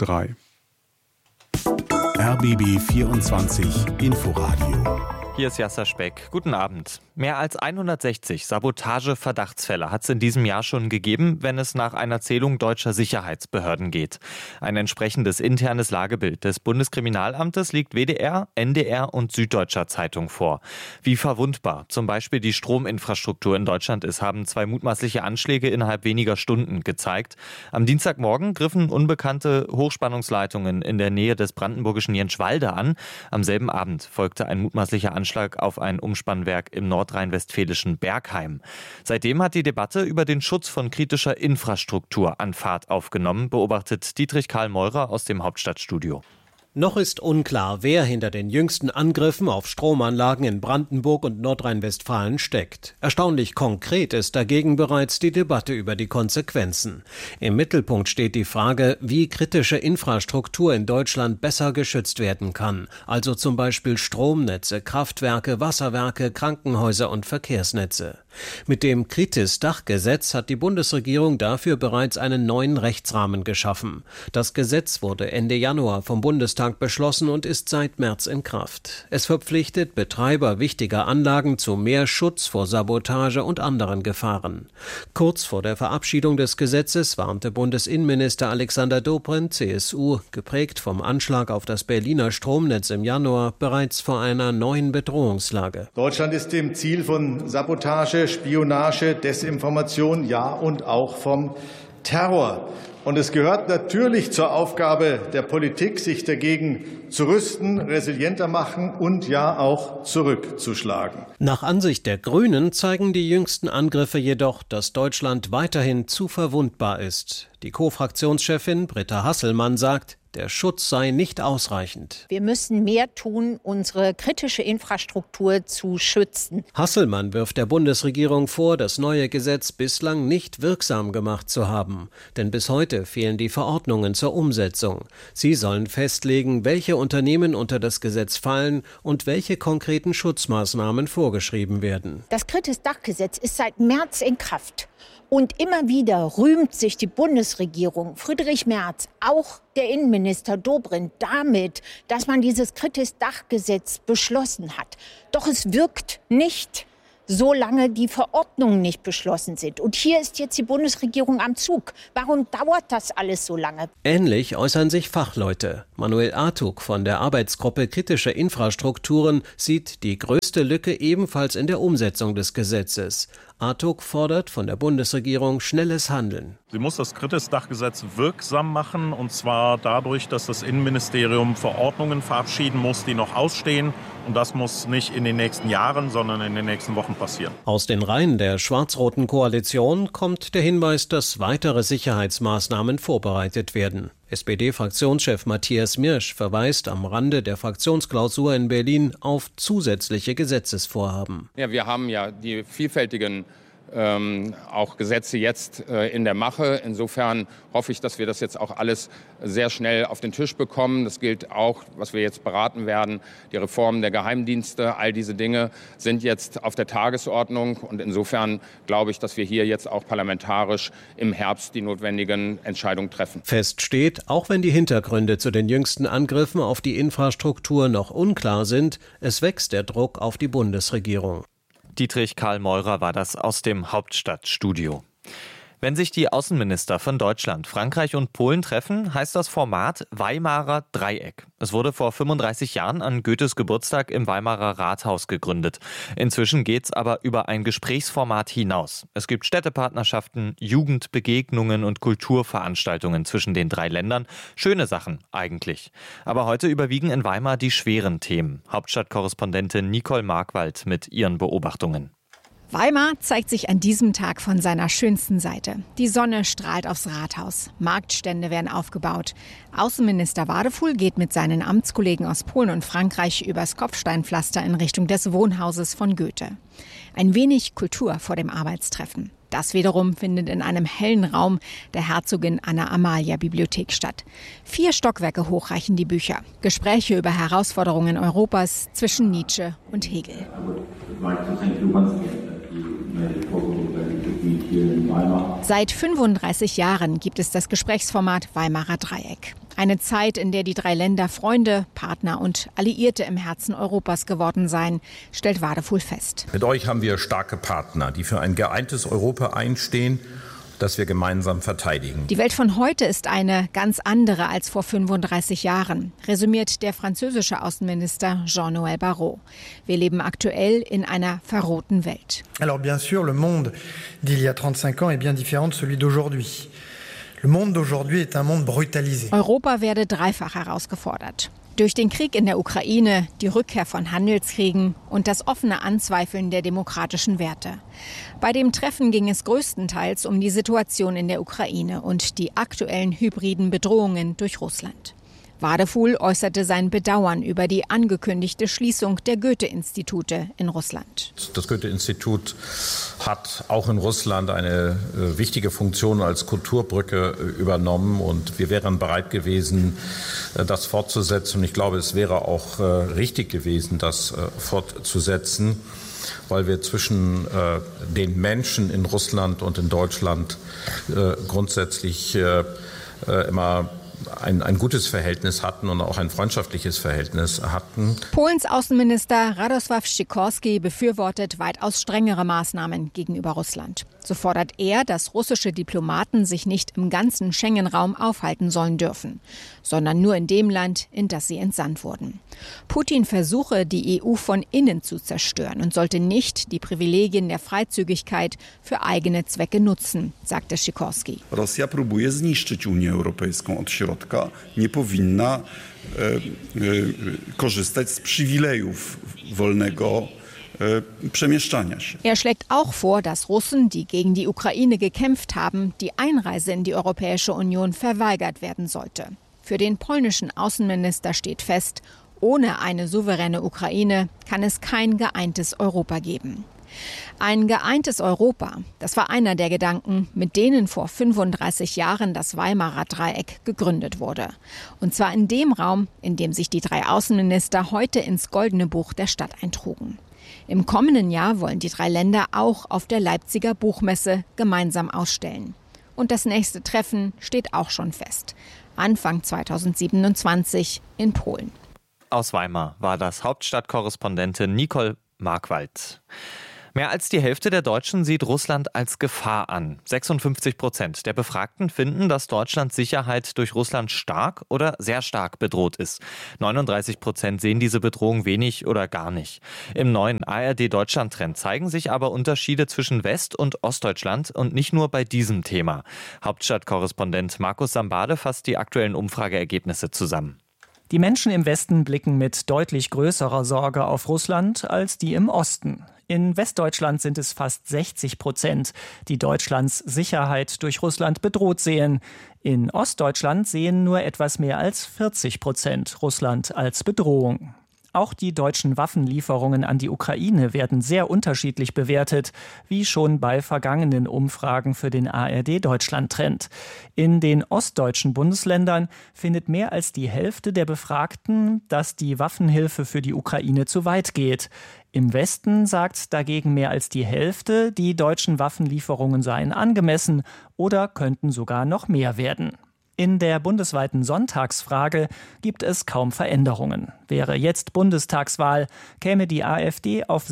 RBB 24 Inforadio. Hier ist Jasser Speck. Guten Abend. Mehr als 160 Sabotage-Verdachtsfälle hat es in diesem Jahr schon gegeben, wenn es nach einer Zählung deutscher Sicherheitsbehörden geht. Ein entsprechendes internes Lagebild des Bundeskriminalamtes liegt WDR, NDR und Süddeutscher Zeitung vor. Wie verwundbar zum Beispiel die Strominfrastruktur in Deutschland ist, haben 2 mutmaßliche Anschläge innerhalb weniger Stunden gezeigt. Am Dienstagmorgen griffen unbekannte Hochspannungsleitungen in der Nähe des brandenburgischen Jentschwalde an. Am selben Abend folgte ein mutmaßlicher Anschlag auf ein Umspannwerk im nordrhein-westfälischen Bergheim. Seitdem hat die Debatte über den Schutz von kritischer Infrastruktur an Fahrt aufgenommen, beobachtet Dietrich Karl Meurer aus dem Hauptstadtstudio. Noch ist unklar, wer hinter den jüngsten Angriffen auf Stromanlagen in Brandenburg und Nordrhein-Westfalen steckt. Erstaunlich konkret ist dagegen bereits die Debatte über die Konsequenzen. Im Mittelpunkt steht die Frage, wie kritische Infrastruktur in Deutschland besser geschützt werden kann. Also zum Beispiel Stromnetze, Kraftwerke, Wasserwerke, Krankenhäuser und Verkehrsnetze. Mit dem Kritis-Dachgesetz hat die Bundesregierung dafür bereits einen neuen Rechtsrahmen geschaffen. Das Gesetz wurde Ende Januar vom Bundestag beschlossen und ist seit März in Kraft. Es verpflichtet Betreiber wichtiger Anlagen zu mehr Schutz vor Sabotage und anderen Gefahren. Kurz vor der Verabschiedung des Gesetzes warnte Bundesinnenminister Alexander Dobrindt, CSU, geprägt vom Anschlag auf das Berliner Stromnetz im Januar, bereits vor einer neuen Bedrohungslage. Deutschland ist dem Ziel von Sabotage, Spionage, Desinformation, ja und auch vom Terror Und es gehört natürlich zur Aufgabe der Politik, sich dagegen zu rüsten, resilienter machen und ja auch zurückzuschlagen. Nach Ansicht der Grünen zeigen die jüngsten Angriffe jedoch, dass Deutschland weiterhin zu verwundbar ist. Die Co-Fraktionschefin Britta Hasselmann sagt, der Schutz sei nicht ausreichend. Wir müssen mehr tun, unsere kritische Infrastruktur zu schützen. Hasselmann wirft der Bundesregierung vor, das neue Gesetz bislang nicht wirksam gemacht zu haben. Denn bis heute fehlen die Verordnungen zur Umsetzung. Sie sollen festlegen, welche Unternehmen unter das Gesetz fallen und welche konkreten Schutzmaßnahmen vorgeschrieben werden. Das Kritis-Dach-Gesetz ist seit März in Kraft. Und immer wieder rühmt sich die Bundesregierung, Friedrich Merz, auch der Innenminister Dobrindt, damit, dass man dieses Kritis-Dach-Gesetz beschlossen hat. Doch es wirkt nicht, solange die Verordnungen nicht beschlossen sind. Und hier ist jetzt die Bundesregierung am Zug. Warum dauert das alles so lange? Ähnlich äußern sich Fachleute. Manuel Artug von der Arbeitsgruppe Kritische Infrastrukturen sieht die größte Lücke ebenfalls in der Umsetzung des Gesetzes. Artug fordert von der Bundesregierung schnelles Handeln. Sie muss das Kritis-Dach-Gesetz wirksam machen, und zwar dadurch, dass das Innenministerium Verordnungen verabschieden muss, die noch ausstehen. Und das muss nicht in den nächsten Jahren, sondern in den nächsten Wochen passieren. Aus den Reihen der schwarz-roten Koalition kommt der Hinweis, dass weitere Sicherheitsmaßnahmen vorbereitet werden. SPD-Fraktionschef Matthias Mirsch verweist am Rande der Fraktionsklausur in Berlin auf zusätzliche Gesetzesvorhaben. Ja, wir haben ja die vielfältigen auch Gesetze jetzt in der Mache. Insofern hoffe ich, dass wir das jetzt auch alles sehr schnell auf den Tisch bekommen. Das gilt auch, was wir jetzt beraten werden, die Reform der Geheimdienste. All diese Dinge sind jetzt auf der Tagesordnung. Und insofern glaube ich, dass wir hier jetzt auch parlamentarisch im Herbst die notwendigen Entscheidungen treffen. Fest steht, auch wenn die Hintergründe zu den jüngsten Angriffen auf die Infrastruktur noch unklar sind, es wächst der Druck auf die Bundesregierung. Dietrich Karl Meurer war das aus dem Hauptstadtstudio. Wenn sich die Außenminister von Deutschland, Frankreich und Polen treffen, heißt das Format Weimarer Dreieck. Es wurde vor 35 Jahren an Goethes Geburtstag im Weimarer Rathaus gegründet. Inzwischen geht's aber über ein Gesprächsformat hinaus. Es gibt Städtepartnerschaften, Jugendbegegnungen und Kulturveranstaltungen zwischen den 3 Ländern. Schöne Sachen eigentlich. Aber heute überwiegen in Weimar die schweren Themen. Hauptstadtkorrespondentin Nicole Markwald mit ihren Beobachtungen. Weimar zeigt sich an diesem Tag von seiner schönsten Seite. Die Sonne strahlt aufs Rathaus. Marktstände werden aufgebaut. Außenminister Wadefuhl geht mit seinen Amtskollegen aus Polen und Frankreich übers Kopfsteinpflaster in Richtung des Wohnhauses von Goethe. Ein wenig Kultur vor dem Arbeitstreffen. Das wiederum findet in einem hellen Raum der Herzogin Anna-Amalia-Bibliothek statt. 4 Stockwerke hoch reichen die Bücher. Gespräche über Herausforderungen Europas zwischen Nietzsche und Hegel. Seit 35 Jahren gibt es das Gesprächsformat Weimarer Dreieck. Eine Zeit, in der die 3 Länder Freunde, Partner und Alliierte im Herzen Europas geworden seien, stellt Wadefuhl fest. Mit euch haben wir starke Partner, die für ein geeintes Europa einstehen, das wir gemeinsam verteidigen. Die Welt von heute ist eine ganz andere als vor 35 Jahren, resümiert der französische Außenminister Jean-Noël Barrot. Wir leben aktuell in einer verrohten Welt. Alors bien sûr, le monde d'il y a 35 ans est bien différent de celui d'aujourd'hui. Le monde d'aujourd'hui est un monde brutalisé. Europa werde dreifach herausgefordert. Durch den Krieg in der Ukraine, die Rückkehr von Handelskriegen und das offene Anzweifeln der demokratischen Werte. Bei dem Treffen ging es größtenteils um die Situation in der Ukraine und die aktuellen hybriden Bedrohungen durch Russland. Wadefuhl äußerte sein Bedauern über die angekündigte Schließung der Goethe-Institute in Russland. Das Goethe-Institut hat auch in Russland eine wichtige Funktion als Kulturbrücke übernommen und wir wären bereit gewesen, das fortzusetzen. Und ich glaube, es wäre auch richtig gewesen, das fortzusetzen, weil wir zwischen den Menschen in Russland und in Deutschland grundsätzlich immer ein gutes Verhältnis hatten und auch ein freundschaftliches Verhältnis hatten. Polens Außenminister Radosław Sikorski befürwortet weitaus strengere Maßnahmen gegenüber Russland. So fordert er, dass russische Diplomaten sich nicht im ganzen Schengen-Raum aufhalten sollen dürfen, sondern nur in dem Land, in das sie entsandt wurden. Putin versuche, die EU von innen zu zerstören und sollte nicht die Privilegien der Freizügigkeit für eigene Zwecke nutzen, sagte Sikorski. Rosja próbuje zniszczyć Unię Europejską od środka, nie powinna korzystać z przywilejów wolnego przemieszczania się. Er schlägt auch vor, dass Russen, die gegen die Ukraine gekämpft haben, die Einreise in die Europäische Union verweigert werden sollte. Für den polnischen Außenminister steht fest, ohne eine souveräne Ukraine kann es kein geeintes Europa geben. Ein geeintes Europa, das war einer der Gedanken, mit denen vor 35 Jahren das Weimarer Dreieck gegründet wurde. Und zwar in dem Raum, in dem sich die 3 Außenminister heute ins Goldene Buch der Stadt eintrugen. Im kommenden Jahr wollen die 3 Länder auch auf der Leipziger Buchmesse gemeinsam ausstellen. Und das nächste Treffen steht auch schon fest. Anfang 2027 in Polen. Aus Weimar war das Hauptstadtkorrespondentin Nicole Markwald. Mehr als die Hälfte der Deutschen sieht Russland als Gefahr an. 56% der Befragten finden, dass Deutschlands Sicherheit durch Russland stark oder sehr stark bedroht ist. 39% sehen diese Bedrohung wenig oder gar nicht. Im neuen ARD-Deutschland-Trend zeigen sich aber Unterschiede zwischen West- und Ostdeutschland und nicht nur bei diesem Thema. Hauptstadtkorrespondent Markus Sambade fasst die aktuellen Umfrageergebnisse zusammen. Die Menschen im Westen blicken mit deutlich größerer Sorge auf Russland als die im Osten. In Westdeutschland sind es fast 60%, die Deutschlands Sicherheit durch Russland bedroht sehen. In Ostdeutschland sehen nur etwas mehr als 40% Russland als Bedrohung. Auch die deutschen Waffenlieferungen an die Ukraine werden sehr unterschiedlich bewertet, wie schon bei vergangenen Umfragen für den ARD-Deutschland-Trend. In den ostdeutschen Bundesländern findet mehr als die Hälfte der Befragten, dass die Waffenhilfe für die Ukraine zu weit geht. Im Westen sagt dagegen mehr als die Hälfte, die deutschen Waffenlieferungen seien angemessen oder könnten sogar noch mehr werden. In der bundesweiten Sonntagsfrage gibt es kaum Veränderungen. Wäre jetzt Bundestagswahl, käme die AfD auf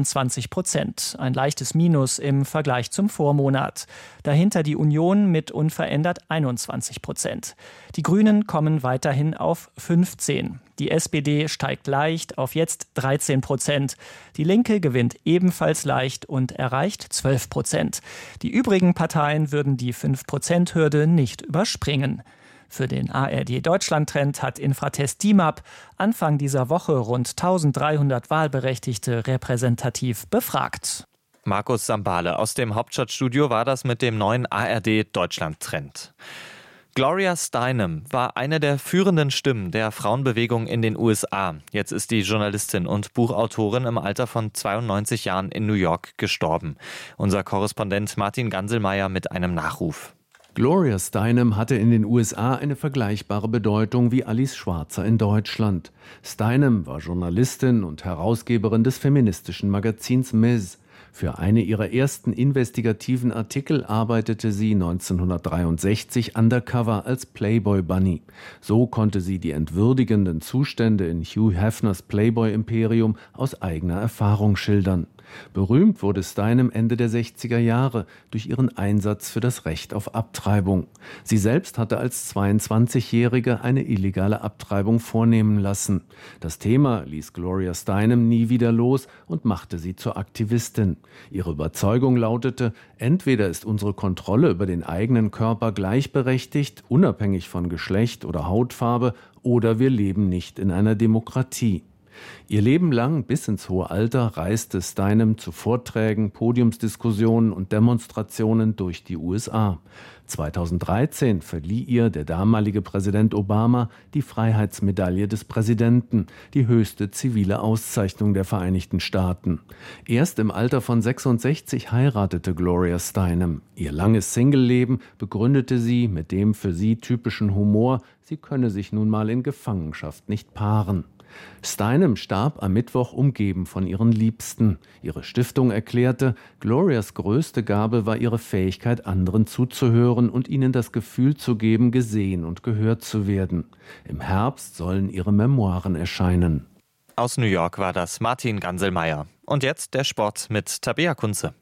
27%, ein leichtes Minus im Vergleich zum Vormonat. Dahinter die Union mit unverändert 21%. Die Grünen kommen weiterhin auf 15%. Die SPD steigt leicht auf jetzt 13%. Die Linke gewinnt ebenfalls leicht und erreicht 12%. Die übrigen Parteien würden die 5%-Hürde nicht überspringen. Für den ARD-Deutschland-Trend hat Infratest DIMAP Anfang dieser Woche rund 1300 Wahlberechtigte repräsentativ befragt. Markus Sambale aus dem Hauptstadtstudio war das mit dem neuen ARD-Deutschland-Trend. Gloria Steinem war eine der führenden Stimmen der Frauenbewegung in den USA. Jetzt ist die Journalistin und Buchautorin im Alter von 92 Jahren in New York gestorben. Unser Korrespondent Martin Ganselmeier mit einem Nachruf. Gloria Steinem hatte in den USA eine vergleichbare Bedeutung wie Alice Schwarzer in Deutschland. Steinem war Journalistin und Herausgeberin des feministischen Magazins Ms. Für eine ihrer ersten investigativen Artikel arbeitete sie 1963 undercover als Playboy Bunny. So konnte sie die entwürdigenden Zustände in Hugh Hefners Playboy-Imperium aus eigener Erfahrung schildern. Berühmt wurde Steinem Ende der 60er Jahre durch ihren Einsatz für das Recht auf Abtreibung. Sie selbst hatte als 22-Jährige eine illegale Abtreibung vornehmen lassen. Das Thema ließ Gloria Steinem nie wieder los und machte sie zur Aktivistin. Ihre Überzeugung lautete, entweder ist unsere Kontrolle über den eigenen Körper gleichberechtigt, unabhängig von Geschlecht oder Hautfarbe, oder wir leben nicht in einer Demokratie. Ihr Leben lang bis ins hohe Alter reiste Steinem zu Vorträgen, Podiumsdiskussionen und Demonstrationen durch die USA. 2013 verlieh ihr der damalige Präsident Obama die Freiheitsmedaille des Präsidenten, die höchste zivile Auszeichnung der Vereinigten Staaten. Erst im Alter von 66 heiratete Gloria Steinem. Ihr langes Singleleben begründete sie mit dem für sie typischen Humor, sie könne sich nun mal in Gefangenschaft nicht paaren. Steinem starb am Mittwoch umgeben von ihren Liebsten. Ihre Stiftung erklärte, Glorias größte Gabe war ihre Fähigkeit, anderen zuzuhören und ihnen das Gefühl zu geben, gesehen und gehört zu werden. Im Herbst sollen ihre Memoiren erscheinen. Aus New York war das Martin Ganselmeier. Und jetzt der Sport mit Tabea Kunze.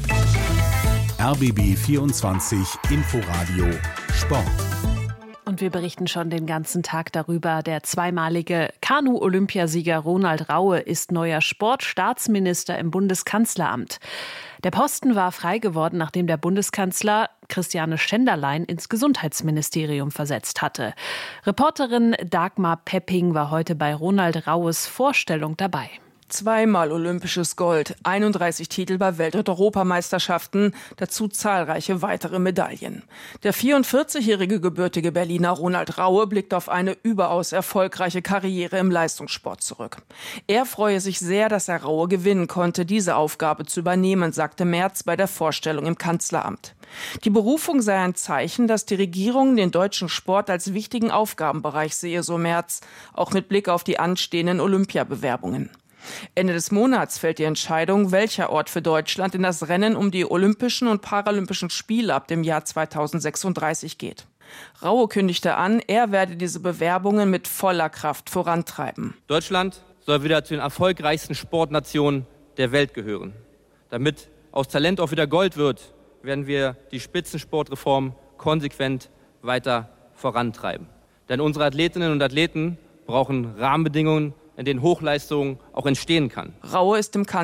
RBB 24 Inforadio Sport. Und wir berichten schon den ganzen Tag darüber. Der zweimalige Kanu-Olympiasieger Ronald Raue ist neuer Sportstaatsminister im Bundeskanzleramt. Der Posten war frei geworden, nachdem der Bundeskanzler Christiane Schenderlein ins Gesundheitsministerium versetzt hatte. Reporterin Dagmar Pepping war heute bei Ronald Raues Vorstellung dabei. Zweimal olympisches Gold, 31 Titel bei Welt- und Europameisterschaften, dazu zahlreiche weitere Medaillen. Der 44-jährige gebürtige Berliner Ronald Raue blickt auf eine überaus erfolgreiche Karriere im Leistungssport zurück. Er freue sich sehr, dass er Raue gewinnen konnte, diese Aufgabe zu übernehmen, sagte Merz bei der Vorstellung im Kanzleramt. Die Berufung sei ein Zeichen, dass die Regierung den deutschen Sport als wichtigen Aufgabenbereich sehe, so Merz, auch mit Blick auf die anstehenden Olympiabewerbungen. Ende des Monats fällt die Entscheidung, welcher Ort für Deutschland in das Rennen um die Olympischen und Paralympischen Spiele ab dem Jahr 2036 geht. Raue kündigte an, er werde diese Bewerbungen mit voller Kraft vorantreiben. Deutschland soll wieder zu den erfolgreichsten Sportnationen der Welt gehören. Damit aus Talent auch wieder Gold wird, werden wir die Spitzensportreform konsequent weiter vorantreiben. Denn unsere Athletinnen und Athleten brauchen Rahmenbedingungen, in denen Hochleistung auch entstehen kann. Raue ist im